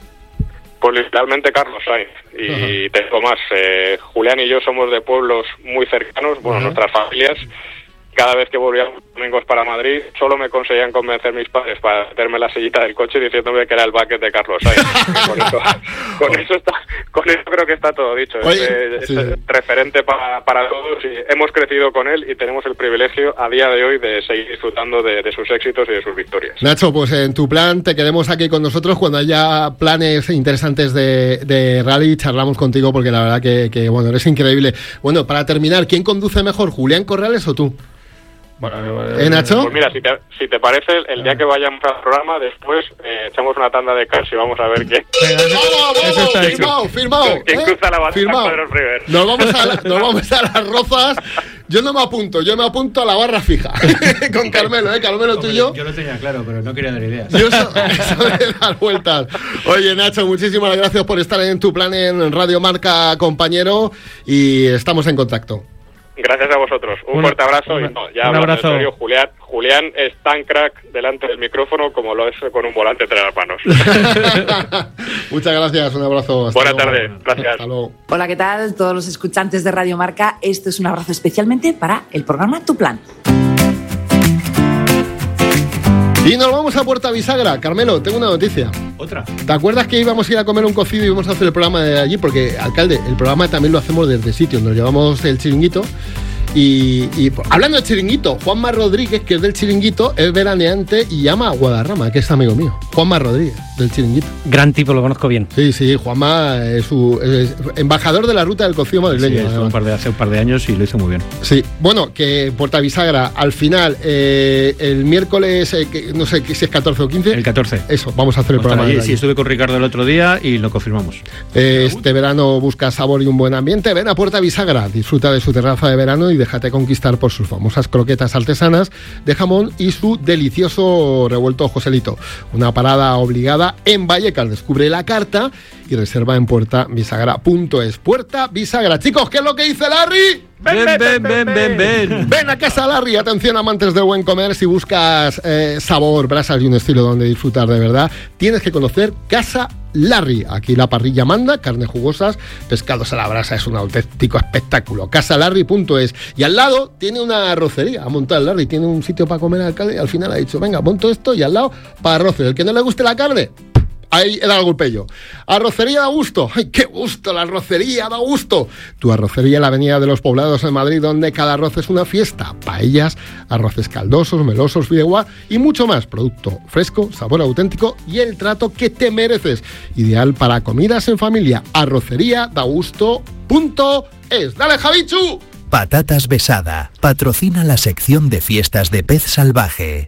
Pues literalmente Carlos Sainz. Y uh-huh. te digo más, eh, Julián y yo somos de pueblos muy cercanos, bueno, uh-huh. nuestras familias. Cada vez que volvíamos domingos para Madrid, solo me conseguían convencer mis padres para meterme en la sillita del coche diciéndome que era el bucket de Carlos Sainz. con, eso, con, eso está, con eso creo que está todo dicho. Oye, es, sí. es referente para, para todos, y hemos crecido con él y tenemos el privilegio a día de hoy de seguir disfrutando de, de sus éxitos y de sus victorias. Nacho, pues en tu plan te queremos aquí con nosotros. Cuando haya planes interesantes de, de rally, charlamos contigo, porque la verdad que, que bueno, eres increíble. Bueno, para terminar, ¿quién conduce mejor, Julián Corrales o tú? Bueno, ¿Eh, Nacho? Pues mira, si te, si te parece, el día que vayamos al programa, después eh, echamos una tanda de cars y vamos a ver quién. ¡Vamos, vamos! Eso firmado, firmado. ¿Quién ¿eh? cruza la barra Nos vamos, a la, nos vamos a las rozas. Yo no me apunto, yo me apunto a la barra fija. Con Carmelo, ¿eh? Carmelo, tú y yo. Yo lo tenía claro, pero no quería dar ideas. Yo eso, eso de dar vueltas. Oye, Nacho, muchísimas gracias por estar en tu plan en Radio Marca, compañero, y estamos en contacto. Gracias a vosotros. Un, un fuerte abrazo. Un, y no, ya un abrazo. En serio, Julián, Julián es tan crack delante del micrófono como lo es con un volante entre las manos. Muchas gracias, un abrazo. Hasta Buenas tardes, gracias. Hasta luego. Hola, ¿qué tal? Todos los escuchantes de Radio Marca, esto es un abrazo especialmente para el programa Tu Plan. Y nos vamos a Puerta Bisagra. Carmelo, tengo una noticia. ¿Otra? ¿Te acuerdas que íbamos a ir a comer un cocido y íbamos a hacer el programa de allí? Porque, alcalde, el programa también lo hacemos desde sitio. Nos llevamos el chiringuito. Y, y hablando de chiringuito, Juanma Rodríguez, que es del chiringuito, es veraneante y llama a Guadarrama, que es amigo mío. Juanma Rodríguez. del Chiringuito. Gran tipo, lo conozco bien. Sí, sí, Juanma es su es embajador de la ruta del cocido madrileño. Sí, hace, un par de, hace un par de años y lo hizo muy bien. Sí, bueno, que Puerta Bisagra, al final, eh, el miércoles, eh, que, no sé si es catorce o quince. El catorce. Eso, vamos a hacer el programa. Allí, sí, estuve con Ricardo el otro día y lo confirmamos. Eh, este verano busca sabor y un buen ambiente. Ven a Puerta Bisagra, disfruta de su terraza de verano y déjate conquistar por sus famosas croquetas artesanas de jamón y su delicioso revuelto Joselito. Una parada obligada en Vallecas. Descubre la carta y reserva en puerta bisagra punto es. Puerta Bisagra. Chicos, ¿qué es lo que dice Larry? Ven, ven, ven, ven, ven, ven. Ven a Casa Larry. Atención, amantes del buen comer. Si buscas eh, sabor, brasas y un estilo donde disfrutar de verdad, tienes que conocer Casa Larry. Aquí la parrilla manda, carnes jugosas, pescados a la brasa. Es un auténtico espectáculo. casa larry punto es. Y al lado tiene una arrocería. Ha montado el Larry. Tiene un sitio para comer al alcalde y al final ha dicho, venga, monto esto y al lado para arroces. El que no le guste la carne, ahí era el golpello. Arrocería da gusto. ¡Ay, qué gusto! La arrocería da gusto. Tu arrocería en la Avenida de los Poblados en Madrid, donde cada arroz es una fiesta. Paellas, arroces caldosos, melosos, fideuá y mucho más. Producto fresco, sabor auténtico y el trato que te mereces. Ideal para comidas en familia. Arrocería da gusto punto es. ¡Dale, Javichu! Patatas Besada patrocina la sección de fiestas de pez salvaje.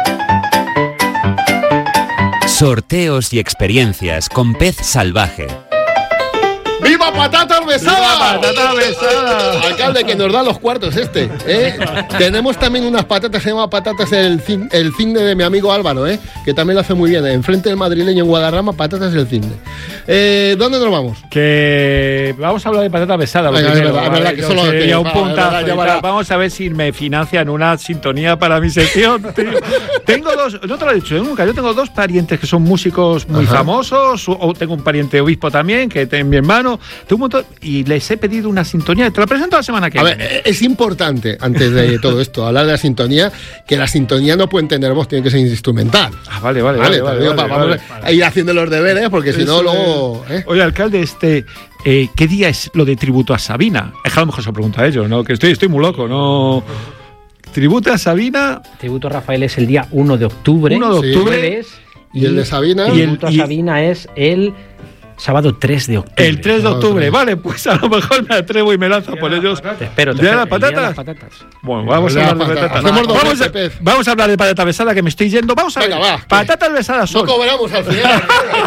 Sorteos y experiencias con Pez Salvaje. ¡Viva Patatas Besada! ¡Viva Patatas Besada! Alcalde, que nos da los cuartos este, ¿eh? Tenemos también unas patatas, se llama Patatas el, cin, el Cine de mi amigo Álvaro, ¿eh? Que también lo hace muy bien. Enfrente del madrileño en Guadarrama, Patatas el Cine. Eh, ¿Dónde nos vamos? Que vamos a hablar de Patatas Besada. Venga, primero, es verdad, ¿vale? es verdad, que solo sería que un puntazo. ya va, Vamos a ver si me financian una sintonía para mi sección, tío. Tengo dos, no te lo he dicho nunca, yo tengo dos parientes que son músicos muy Ajá. famosos, o tengo un pariente obispo también, que es mi hermano, tengo un montón, y les he pedido una sintonía, te la presento la semana que a viene. Ver, es importante, antes de todo esto, hablar de la sintonía, que la sintonía no puede tener voz, tiene que ser instrumental. Ah, vale, vale, vale. vale, digo, vale, vamos vale, a vale. ir haciendo los deberes, porque si no, luego... ¿eh? Oye, alcalde, este... Eh, ¿qué día es lo de tributo a Sabina? Es que a lo mejor se lo pregunta a ellos, ¿no? Que estoy, estoy muy loco, ¿no? ¿Tributo a Sabina? Tributo a Rafael es el día uno de octubre. uno de octubre. Sí. ¿Y, y el de Sabina? Y el tributo a Sabina es el sábado tres de octubre. El tres de octubre, vale, pues a lo mejor me atrevo y me lanzo por ellos. Te espero, te ¿Ya espero. las patatas? Las patatas. Bueno, vamos a hablar de patatas. Vamos a, vamos a hablar de patata besada, que me estoy yendo. Vamos a Venga, ver. Va, patatas besadas son. No cobramos al final.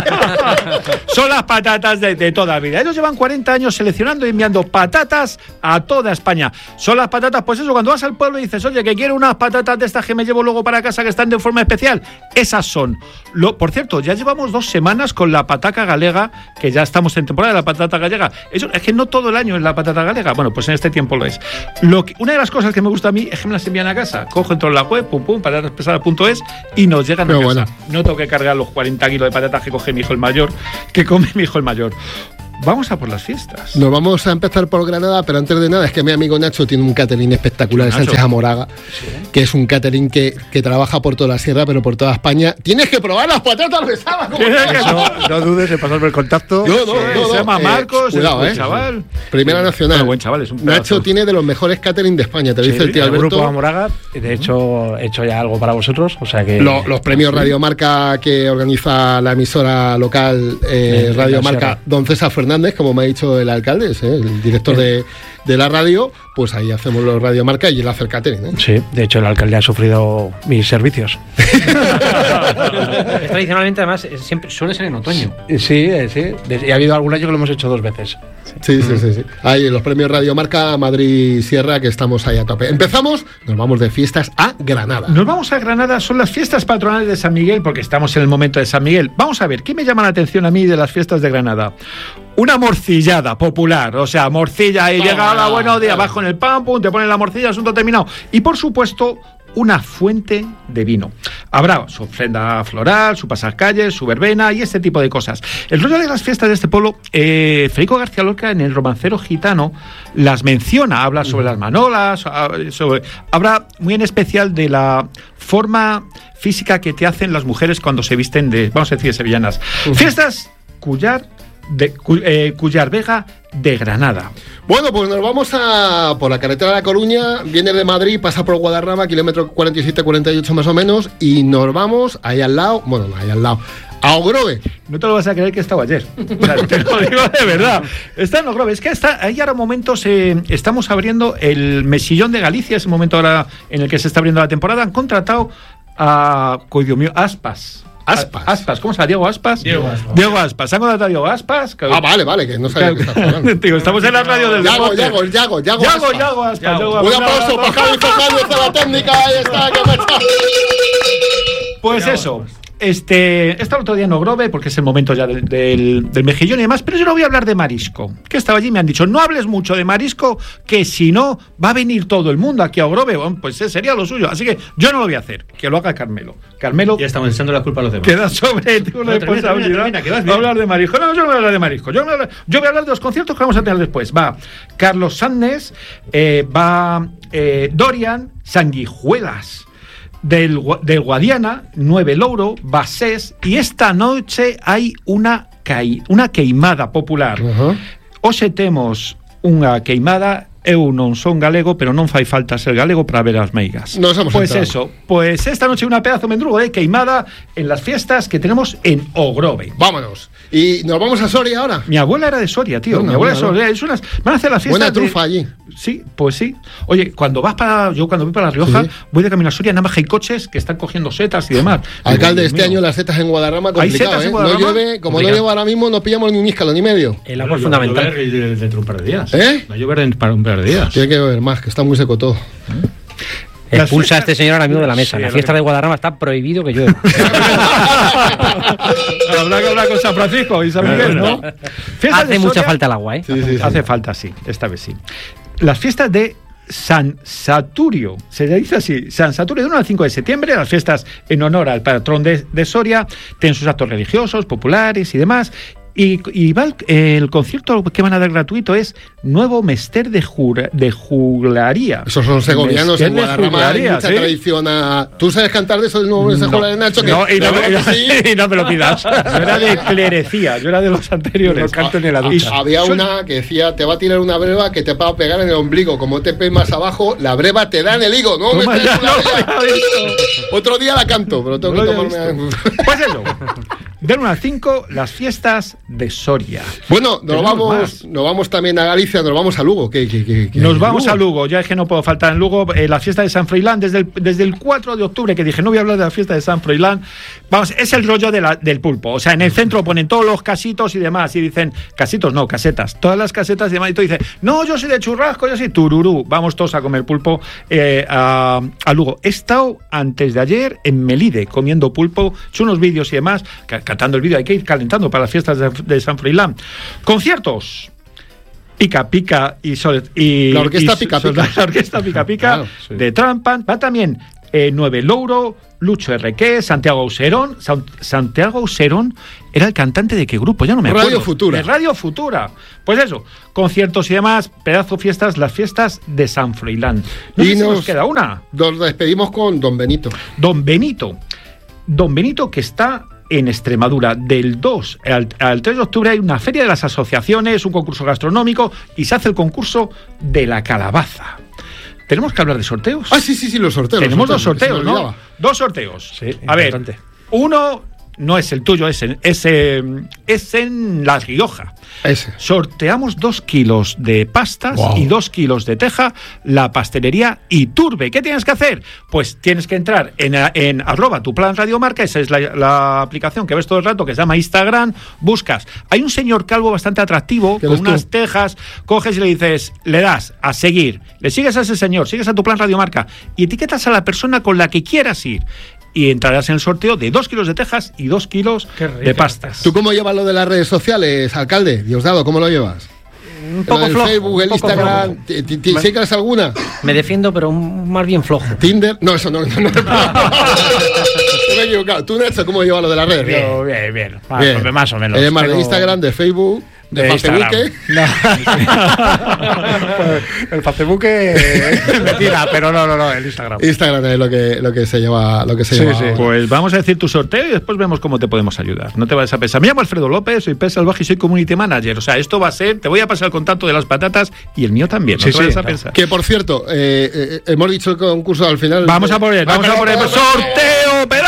Son las patatas de, de toda la vida. Ellos llevan cuarenta años seleccionando y enviando patatas a toda España. Son las patatas, pues eso, cuando vas al pueblo y dices, oye, que quiero unas patatas de estas que me llevo luego para casa que están de forma especial. Esas son. Lo, por cierto, ya llevamos dos semanas con la pataca galega, que ya estamos en temporada de la patata gallega. Eso, es que no todo el año es la patata galega. Bueno, pues en este tiempo lo es. Lo que, una de las cosas que me gusta a mí es que me las envían a casa. Cojo, entro en la web, pum, pum, patataspesadas punto es y nos llegan Pero a casa. Bueno. No tengo que cargar los cuarenta kilos de patatas que coge mi hijo el mayor, que come mi hijo el mayor. Vamos a por las fiestas. Nos vamos a empezar por Granada, pero antes de nada es que mi amigo Nacho tiene un catering espectacular de Sánchez Amoraga, sí, que es un catering que, que trabaja por toda la sierra, pero por toda España. Tienes que probar las patatas besadas. No, no dudes de pasarme el contacto. No, no, sí, no, se llama eh, Marcos, cuidado, es un eh. chaval. Primera Nacional. Pero buen chaval, es un Nacho tiene de los mejores catering de España, te lo sí, dice el tío el Alberto. Grupo Amoraga, de hecho, he hecho ya algo para vosotros, o sea que... Lo, los premios sí. Radio Marca que organiza la emisora local eh, Radio Marca, don César Fernández, como me ha dicho el alcalde, ¿eh? El director de, de la radio, pues ahí hacemos los Radio Marca y él hace el catering, ¿eh? Sí, de hecho el alcalde ha sufrido mis servicios. Tradicionalmente, además, siempre suele ser en otoño. Sí, sí. Y ha habido algún año que lo hemos hecho dos veces. Sí, sí, sí, sí. Ahí en los premios Radio Marca Madrid Sierra, que estamos ahí a tope. Empezamos, nos vamos de fiestas a Granada. Nos vamos a Granada, son las fiestas patronales de San Miguel, porque estamos en el momento de San Miguel. Vamos a ver, ¿qué me llama la atención a mí de las fiestas de Granada? Una morcillada popular, o sea, morcilla y llega la buenos días, abajo en el pan, pum, te ponen la morcilla, asunto terminado. Y por supuesto, una fuente de vino. Habrá su ofrenda floral, su pasacalles, su verbena y este tipo de cosas. El rollo de las fiestas de este pueblo, eh, Federico García Lorca en el Romancero Gitano las menciona, habla sobre las manolas, sobre, habla muy en especial de la forma física que te hacen las mujeres cuando se visten de, vamos a decir, sevillanas. Uh-huh. Fiestas Cullar de eh, Cullar Vega de Granada. Bueno, pues nos vamos a por la carretera de La Coruña, viene de Madrid, pasa por Guadarrama, kilómetro cuarenta y siete cuarenta y ocho más o menos, y nos vamos ahí al lado, bueno, ahí al lado, A Ogrove. No te lo vas a creer que he estado ayer. O sea, te lo digo de verdad. Está en Ogrove. Es que está, ahí ahora momentos eh, estamos abriendo el Mesillón de Galicia, ese momento ahora en el que se está abriendo la temporada. Han contratado a, oh, Dios mío, Aspas. Aspas. Aspas, ¿cómo se llama? ¿Diego Aspas? Diego Aspas. Diego Aspas. ¿Se han contratado a Diego Aspas? Que... Ah, vale, vale, que no sabía que estás hablando. Digo, estamos en la radio del Yago, deporte. Yago, Yago, Yago, Yago, Aspas. Yago Aspas. Yago. Un aplauso para Javi Fernández de la técnica. Ahí está, que me está. Pues Yago eso. Aspas. Este, he estado el otro día en Ogrove porque es el momento ya del, del, del mejillón y demás, pero yo no voy a hablar de marisco. Que estaba allí y me han dicho, no hables mucho de marisco, que si no va a venir todo el mundo aquí a Ogrove. Bueno, pues eh, sería lo suyo. Así que yo no lo voy a hacer, que lo haga Carmelo. Carmelo. Ya estamos echando la culpa a los demás. Queda sobre tu no, responsabilidad. Termina, termina, termina, va a hablar de marisco. No, yo no voy a hablar de marisco. Yo, voy a hablar, yo voy a hablar de los conciertos que vamos a tener después. Va Carlos Sandes, eh, va eh, Dorian, Sanguijuelas. Del, del Guadiana, Nueve Louro, Basés, y esta noche hay una, cai, una queimada popular. Uh-huh. Hoxe temos unha queimada. Eu non son galego, pero non fai falta ser galego para ver as meigas. Nos hemos pues entrado. eso, pues esta noche una pedazo mendrugo de queimada en las fiestas que tenemos en Ogrove. Vámonos. ¿Y nos vamos a Soria ahora? Mi abuela era de Soria, tío. Bueno, Mi abuela bueno, de Soria. Es unas, van a hacer las fiestas. Buena trufa de... allí. Sí, pues sí. Oye, cuando vas para. Yo cuando voy para La Rioja, sí. voy de camino a Soria, nada más hay coches que están cogiendo setas y demás. Alcalde, Digo, este año las setas en Guadarrama complicado, ¿hay setas ¿eh? en Guadarrama? No llueve, como Obliga. no llueve ahora mismo, no pillamos ni un níscalo, ni medio. El agua es fundamental. Va a llover dentro de un par de días. ¿Eh? Va a llover para un par de días. Tiene que llover más, que está muy seco todo. Expulsa a este señor ahora mismo de la mesa. Sí, la fiesta que... de Guadarrama está prohibido que llueva. Habrá que hablar con San Francisco y San Miguel, ¿no? Hace mucha falta el agua, ¿eh? Sí, sí, sí, hace sí. falta, sí. Esta vez sí. Las fiestas de San Saturio, se dice así, San Saturio, del uno al cinco de septiembre, las fiestas en honor al patrón de, de Soria, tienen sus actos religiosos, populares y demás. Y, y va el, el concierto que van a dar gratuito es Nuevo Mester de, jura, de Juglaría. Esos son segovianos en Guadarrama, hay mucha ¿sí? tradición a... ¿Tú sabes cantar de eso del Nuevo Mester de Juglaría, Nacho? Que no, y no, me, sí. y no me lo pidas. Yo era de clerecía, yo era de los anteriores. No canto ni en la ducha. Había una que decía, te va a tirar una breva que te va a pegar en el ombligo. Como te pegas más abajo, la breva te da en el higo. No, me no Otro día la canto, pero tengo no que tomarme... Pues eso. Del uno al cinco, las fiestas de Soria. Bueno, nos vamos, nos vamos también a Galicia, nos vamos a Lugo. ¿Qué, qué, qué, qué nos vamos Lugo? a Lugo, ya es que no puedo faltar en Lugo. Eh, la fiesta de San Froilán, desde el, desde el cuatro de octubre, que dije, no voy a hablar de la fiesta de San Froilán. Vamos, es el rollo de la, del pulpo. O sea, en el centro ponen todos los casitos y demás, y dicen, casitos no, casetas, todas las casetas y demás. Y tú dices, no, yo soy de churrasco, yo soy tururú. Vamos todos a comer pulpo eh, a, a Lugo. He estado antes de ayer en Melide comiendo pulpo, he hecho unos vídeos y demás, catando el vídeo, hay que ir calentando para las fiestas de, de San Froilán. Conciertos. Pica Pica y, Sol, y la orquesta y, Pica Pica. La orquesta Pica Pica claro, sí. de Trampan. Va también eh, Nueve Louro, Lucho Errequé, Santiago Auserón. San, Santiago Auserón era el cantante de qué grupo, ya no me acuerdo. Radio Futura. De Radio Futura. Pues eso, conciertos y demás, pedazo fiestas, las fiestas de San Froilán. No y sé nos, si nos queda una. Nos despedimos con Don Benito. Don Benito. Don Benito que está en Extremadura. Del dos al, al tres de octubre hay una feria de las asociaciones, un concurso gastronómico y se hace el concurso de la calabaza. ¿Tenemos que hablar de sorteos? Ah, sí, sí, sí, los sorteos. Tenemos los sorteos, dos sorteos, ¿no? Dos sorteos. Sí, a importante. ver, uno no es el tuyo, es en, es, eh, es en La Rioja. Ese. Sorteamos dos kilos de pastas wow. y dos kilos de teja, la pastelería Iturbe. ¿Qué tienes que hacer? Pues tienes que entrar en, en arroba tu plan Radio Marca, esa es la, la aplicación que ves todo el rato, que se llama Instagram, buscas. Hay un señor calvo bastante atractivo, con unas tú? tejas, coges y le dices, le das a seguir, le sigues a ese señor, sigues a tu plan Radio Marca y etiquetas a la persona con la que quieras ir. Y entrarás en el sorteo de dos kilos de tejas y dos kilos de pastas. ¿Tú cómo llevas lo de las redes sociales, alcalde? Diosdado, ¿cómo lo llevas? Un poco el flojo. Facebook, el Instagram, ¿sigues alguna? Me defiendo, pero más bien flojo. ¿Tinder? No, eso no. no, no. Me he equivocado. ¿Tú, Nacho, cómo llevas lo de las redes? Bien, bien, bien. Más, bien. más o menos. ¿Eres más de Instagram, de Facebook? ¿De, de Facebook? No. El Facebook me tira, pero no, no, no, el Instagram. Instagram es lo que, lo que se lleva. Lo que se sí, lleva sí. Pues vamos a decir tu sorteo y después vemos cómo te podemos ayudar. No te vayas a pensar. Me llamo Alfredo López, soy Pez Salvaje y soy community manager. O sea, esto va a ser. Te voy a pasar el contacto de las patatas y el mío también. No sí, te vayas sí, a claro. pensar. Que por cierto, eh, eh, hemos dicho el concurso al final. Vamos a poner, vamos a poner sorteo, pedazo.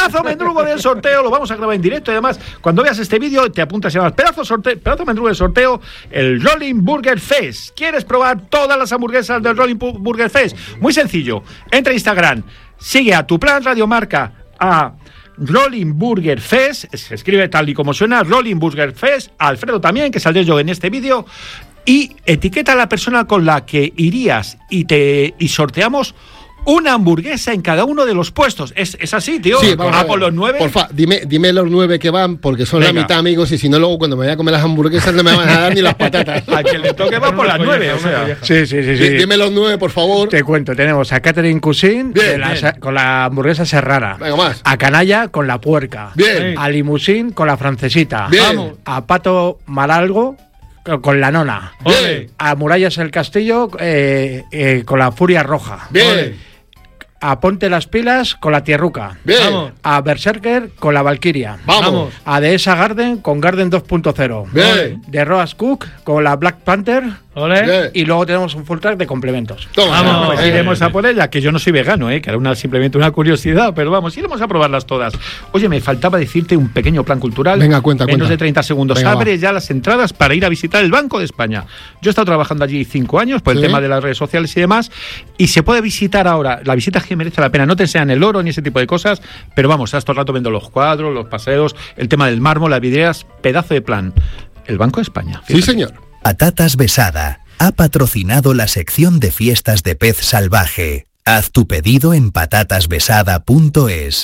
pedazo mendrugo del sorteo, lo vamos a grabar en directo y además, cuando veas este vídeo, te apuntas y llamas pedazo, sorteo, pedazo mendrugo del sorteo, el Rolling Burger Fest. ¿Quieres probar todas las hamburguesas del Rolling Burger Fest? Muy sencillo, entra a Instagram, sigue a Tu Plan Radio Marca, a Rolling Burger Fest, se escribe tal y como suena, Rolling Burger Fest, Alfredo también, que saldré yo en este vídeo, y etiqueta a la persona con la que irías y te y sorteamos una hamburguesa en cada uno de los puestos. Es, es así, tío. Sí, vamos ah, a ver. por los nueve. Porfa, dime, dime los nueve que van, porque son Venga. la mitad amigos, y si no, luego cuando me vaya a comer las hamburguesas no me van a dar ni las patatas. A quien le toque va por las nueve, o sea. Sí, sí, sí, sí. D- Dime los nueve, por favor. Te cuento, tenemos a Catherine Cuisine Bien, de la- bien. con la hamburguesa serrana. Venga, más. A Canalla con la puerca. Bien. A Limusín con la francesita. Bien. Vamos. A Pato Maralgo con- con la nona. Bien. A Murallas el Castillo eh, eh, con la furia roja. Bien. A Ponte las pilas con la tierruca. Bien. Vamos. A Berserker con la Valkyria. Vamos. A Dehesa Garden con Garden dos punto cero. Bien. De Roas Cook con la Black Panther. Ole. Bien. Y luego tenemos un full track de complementos. Toma. Vamos. Pues iremos a por ella, que yo no soy vegano, ¿eh? Que era una, simplemente una curiosidad, pero vamos, iremos a probarlas todas. Oye, me faltaba decirte un pequeño plan cultural. Venga, cuenta, Menos cuenta. de treinta segundos. Venga, Abre va. ya las entradas para ir a visitar el Banco de España. Yo he estado trabajando allí cinco años por el Sí. tema de las redes sociales y demás, y se puede visitar ahora. La visita es que merece la pena. No te enseñan el oro ni ese tipo de cosas, pero vamos, estás todo el rato viendo los cuadros, los paseos, el tema del mármol, las vidrieras, pedazo de plan. El Banco de España. Sí, señor. Patatas Besada ha patrocinado la sección de fiestas de pez salvaje. Haz tu pedido en patatasbesada punto es.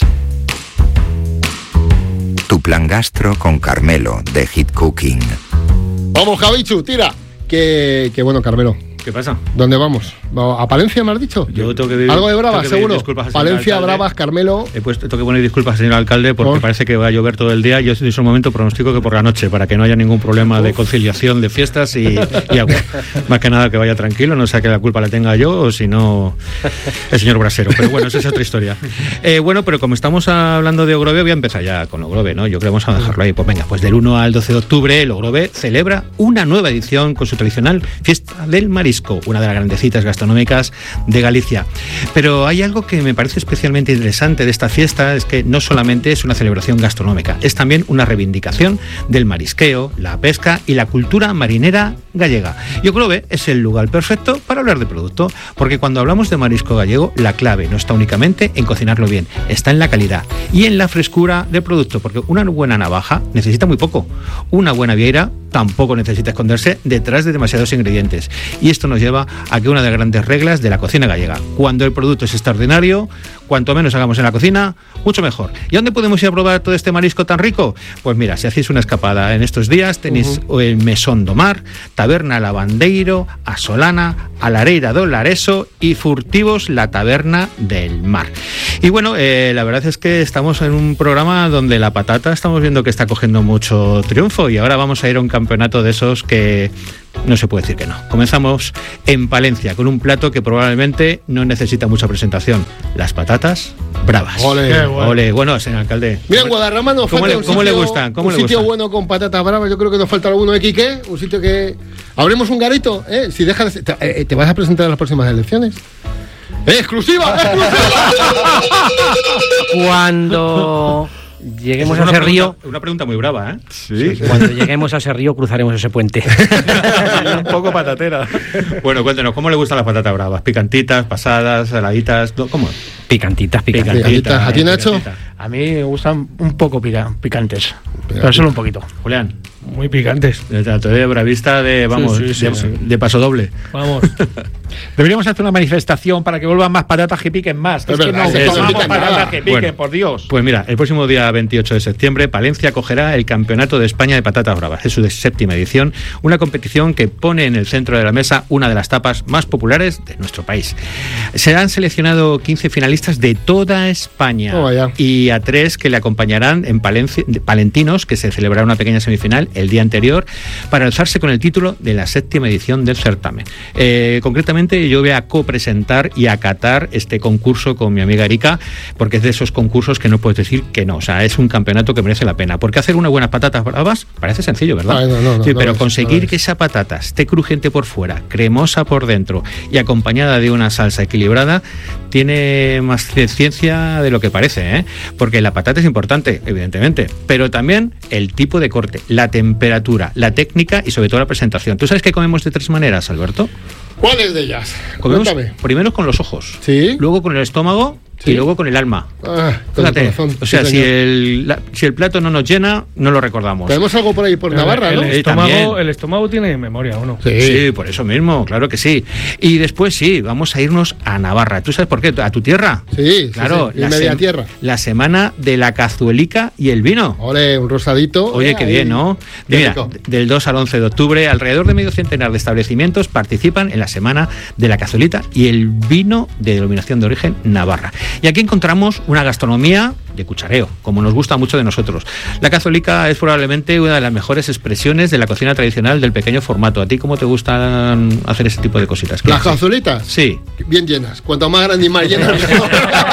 Tu plan gastro con Carmelo de Hit Cooking. Vamos, Javichu, tira. Que, que bueno, Carmelo. ¿Qué pasa? ¿Dónde vamos? ¿A Palencia me has dicho? Yo tengo que vivir, Algo de Bravas, tengo que pedir seguro. disculpas al señor Palencia, alcalde. Bravas, Carmelo. He puesto, tengo que poner disculpas, señor alcalde, porque ¿Por? parece que va a llover todo el día. Yo en ese momento pronostico que por la noche, para que no haya ningún problema de conciliación de fiestas y, y agua. Más que nada que vaya tranquilo, no sea que la culpa la tenga yo o si no el señor Brasero. Pero bueno, esa es otra historia. Eh, bueno, pero como estamos hablando de Ogrove, voy a empezar ya con Ogrove, ¿no? Yo creo que vamos a dejarlo ahí. Pues venga, pues del uno al doce de octubre, el Ogrove celebra una nueva edición con su tradicional Fiesta del Marisco, una de las grandes citas gastronómicas de Galicia. Pero hay algo que me parece especialmente interesante de esta fiesta, es que no solamente es una celebración gastronómica, es también una reivindicación del marisqueo, la pesca y la cultura marinera gallega. Y Ogrove es el lugar perfecto para hablar de producto, porque cuando hablamos de marisco gallego, la clave no está únicamente en cocinarlo bien, está en la calidad y en la frescura del producto, porque una buena navaja necesita muy poco, una buena vieira tampoco necesita esconderse detrás de demasiados ingredientes. Y esto nos lleva a que una de las grandes reglas de la cocina gallega: cuando el producto es extraordinario, cuanto menos hagamos en la cocina, mucho mejor. ¿Y dónde podemos ir a probar todo este marisco tan rico? Pues mira, si hacéis una escapada en estos días, tenéis uh-huh. el Mesón do Mar, Taberna Lavandeiro, a Solana, a Lareira do Lareso y Furtivos la Taberna del Mar. Y bueno, eh, la verdad es que estamos en un programa donde la patata estamos viendo que está cogiendo mucho triunfo, y ahora vamos a ir a un campeonato de esos que no se puede decir que no. Comenzamos en Palencia con un plato que probablemente no necesita mucha presentación: las patatas bravas. Ole, bueno. Ole, bueno, señor alcalde. Mira, en Guadarrama nos ¿Cómo, falta le, un ¿cómo sitio, le gustan? ¿Cómo un le sitio gustan? bueno con patatas bravas. Yo creo que nos falta alguno de Quique, un sitio que... Abrimos un garito, ¿eh? Si dejas... Te, eh, ¿te vas a presentar en las próximas elecciones? ¡Eh, ¡Exclusiva! ¡Exclusiva! Cuando lleguemos Es a una ese pregunta, río... Una pregunta muy brava, ¿eh? Sí. Cuando lleguemos a ese río cruzaremos ese puente. Un poco patatera. Bueno, cuéntenos, ¿cómo le gustan las patatas bravas? ¿Picantitas, pasadas, saladitas? ¿Cómo? Picantitas, picantitas. Picantitas. ¿A ti, Nacho? A mí me gustan un poco pica- picantes, pero solo un poquito. Julián. Muy picantes. De trato de bravista de, vamos, Sí, sí, de, sí, sí. de paso doble. Vamos. Deberíamos hacer una manifestación para que vuelvan más patatas que piquen más. Que Es es, que verdad, no es que no tomamos pican patatas nada. que piquen, Bueno, por Dios. Pues mira, el próximo día veintiocho de septiembre, Palencia acogerá el Campeonato de España de Patatas Bravas. Es su séptima edición, una competición que pone en el centro de la mesa una de las tapas más populares de nuestro país. Se han seleccionado quince finalistas de toda España Oh, vaya. y a tres que le acompañarán en Palencia, Palentinos, que se celebrará una pequeña semifinal el día anterior, para alzarse con el título de la séptima edición del certamen. Eh, concretamente, concretamente yo voy a copresentar y acatar este concurso con mi amiga Erika, porque es de esos concursos que no puedes decir que no. O sea, es un campeonato que merece la pena. Porque hacer unas buenas patatas bravas parece sencillo, ¿verdad? Ay, no, no, no, sí, no pero es, conseguir no es. que esa patata esté crujiente por fuera, cremosa por dentro y acompañada de una salsa equilibrada, tiene más ciencia de lo que parece, ¿eh? Porque la patata es importante, evidentemente, pero también el tipo de corte, la temperatura, la técnica y sobre todo la presentación. ¿Tú sabes que comemos de tres maneras, Alberto? ¿Cuáles de ellas? Comemos Cuéntame. primero con los ojos, ¿Sí? luego con el estómago ¿Sí? y luego con el alma. Ah, con el Fíjate, corazón. o sea, Sí, si señor. el, la- si el plato no nos llena, no lo recordamos. Tenemos algo por ahí por Navarra, el, ¿no? el Sí, estómago, también. el estómago tiene memoria, ¿o no? Sí. Sí, por eso mismo, claro que sí. Y después sí, vamos a irnos a Navarra. ¿Tú sabes por qué? ¿A tu tierra? Sí, Claro, sí, sí. Y media sem- tierra. la semana de la cazuelica y el vino. Ole, un rosadito. Oye, Eh, qué ahí. bien, ¿no? Qué Mira, rico. del dos al once de octubre, alrededor de medio centenar de establecimientos participan en la semana de la cazuelita y el vino de denominación de origen Navarra. Y aquí encontramos una gastronomía de cuchareo, como nos gusta mucho de nosotros. La cazuelica es probablemente una de las mejores expresiones de la cocina tradicional del pequeño formato. ¿A ti cómo te gustan hacer ese tipo de cositas? ¿Qué Las haces? cazuelitas. Sí. Bien llenas. Cuanto más grande y más llenas, mejor.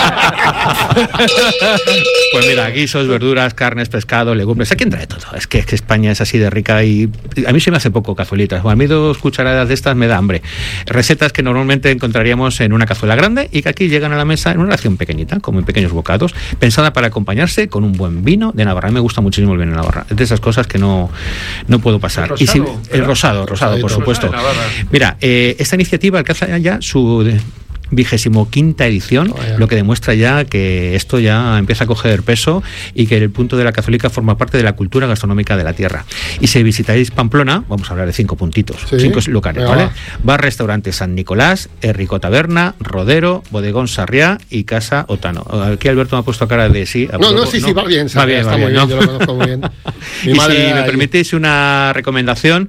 Pues mira, guisos, verduras, carnes, pescado, legumbres. Aquí entra de todo. Es que, es que España es así de rica y a mí se me hace poco cazuelitas. A mí dos cucharadas de estas me da hambre. Recetas que normalmente encontraríamos en una cazuela grande y que aquí llegan a la mesa en una ración pequeñita, como en pequeños bocados, pensada para acompañarse con un buen vino de Navarra. A mí me gusta muchísimo el vino de Navarra. Es de esas cosas que no, no puedo pasar. El Y si- rosado, el rosado, rosado, por Rosadito. supuesto. Rosado de Navarra. Mira, eh, esta iniciativa alcanza ya su de- vigésimo quinta edición, Vaya. lo que demuestra ya que esto ya empieza a coger peso y que el punto de la cazuelica forma parte de la cultura gastronómica de la tierra. Y si visitáis Pamplona, vamos a hablar de cinco puntitos, Sí. cinco locales, Venga, ¿vale? va. Bar Restaurante San Nicolás, Errico Taberna, Rodero, Bodegón Sarriá y Casa Otano. Aquí Alberto me ha puesto cara de sí. No, no, apruebo, sí, sí, va bien. Va bien, está va muy bien, bien, ¿no? yo lo conozco muy bien. Mi Y madre si era me ahí. permitís una recomendación,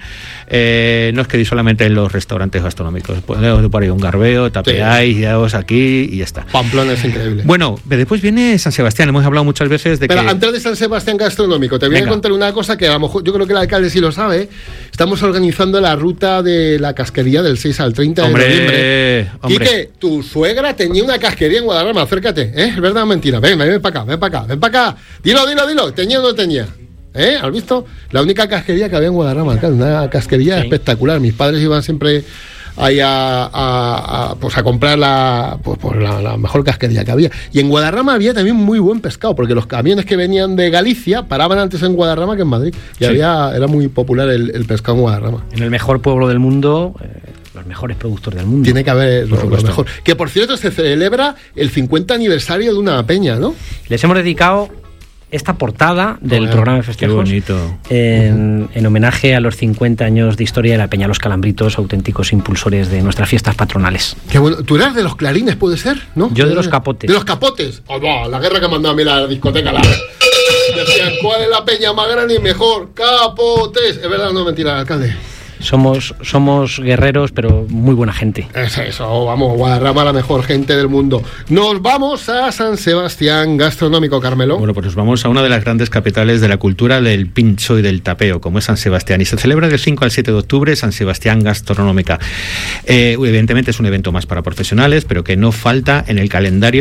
eh, no os quedéis solamente en los restaurantes gastronómicos. Ponemos por ahí un garbeo, tapeáis, llevaos aquí y ya está. Pamplona es increíble. Bueno, después viene San Sebastián. Hemos hablado muchas veces de Pero que... antes de San Sebastián Gastronómico, te voy Venga. a contar una cosa que a lo mejor, yo creo que el alcalde sí lo sabe. Estamos organizando la ruta de la casquería del seis al treinta Hombre, de noviembre. hombre. Quique, tu suegra tenía una casquería en Guadarrama, acércate, ¿eh? ¿Es verdad o mentira? Ven, ven, ven para acá, ven para acá, ven para acá. Dilo, dilo, dilo, ¿tenía o no tenía? ¿Eh? ¿Has visto? La única casquería que había en Guadarrama, alcalde, una casquería Sí. espectacular. Mis padres iban siempre ahí a, a- a, pues a comprar la, pues, pues la, la mejor casquería que había. Y en Guadarrama había también muy buen pescado, porque los camiones que venían de Galicia paraban antes en Guadarrama que en Madrid. Y Sí. había, era muy popular el, el pescado en Guadarrama. En el mejor pueblo del mundo, eh, los mejores productos del mundo. Tiene que haber lo, lo supuesto. mejor. Que por cierto se celebra el cincuenta aniversario de una peña, ¿no? Les hemos dedicado esta portada del Joder, programa de Qué festejos bonito. en, en homenaje a los cincuenta años de historia de la Peña Los Calambritos, auténticos impulsores de nuestras fiestas patronales. Qué bueno. ¿Tú eras de los clarines, puede ser? ¿No? Yo de los capotes. De los capotes. Oh, no, la guerra que mandaba a mí la discoteca. La... Decían, ¿cuál es la peña más grande y mejor? Capotes. ¿Es verdad o no mentira, alcalde? Somos, somos guerreros, pero muy buena gente. Es eso, vamos, Guadarrama, la mejor gente del mundo. Nos vamos a San Sebastián Gastronómico, Carmelo. Bueno, pues nos vamos a una de las grandes capitales de la cultura del pincho y del tapeo, como es San Sebastián. Y se celebra del cinco al siete de octubre San Sebastián Gastronómica. Eh, evidentemente es un evento más para profesionales, pero que no falta en el calendario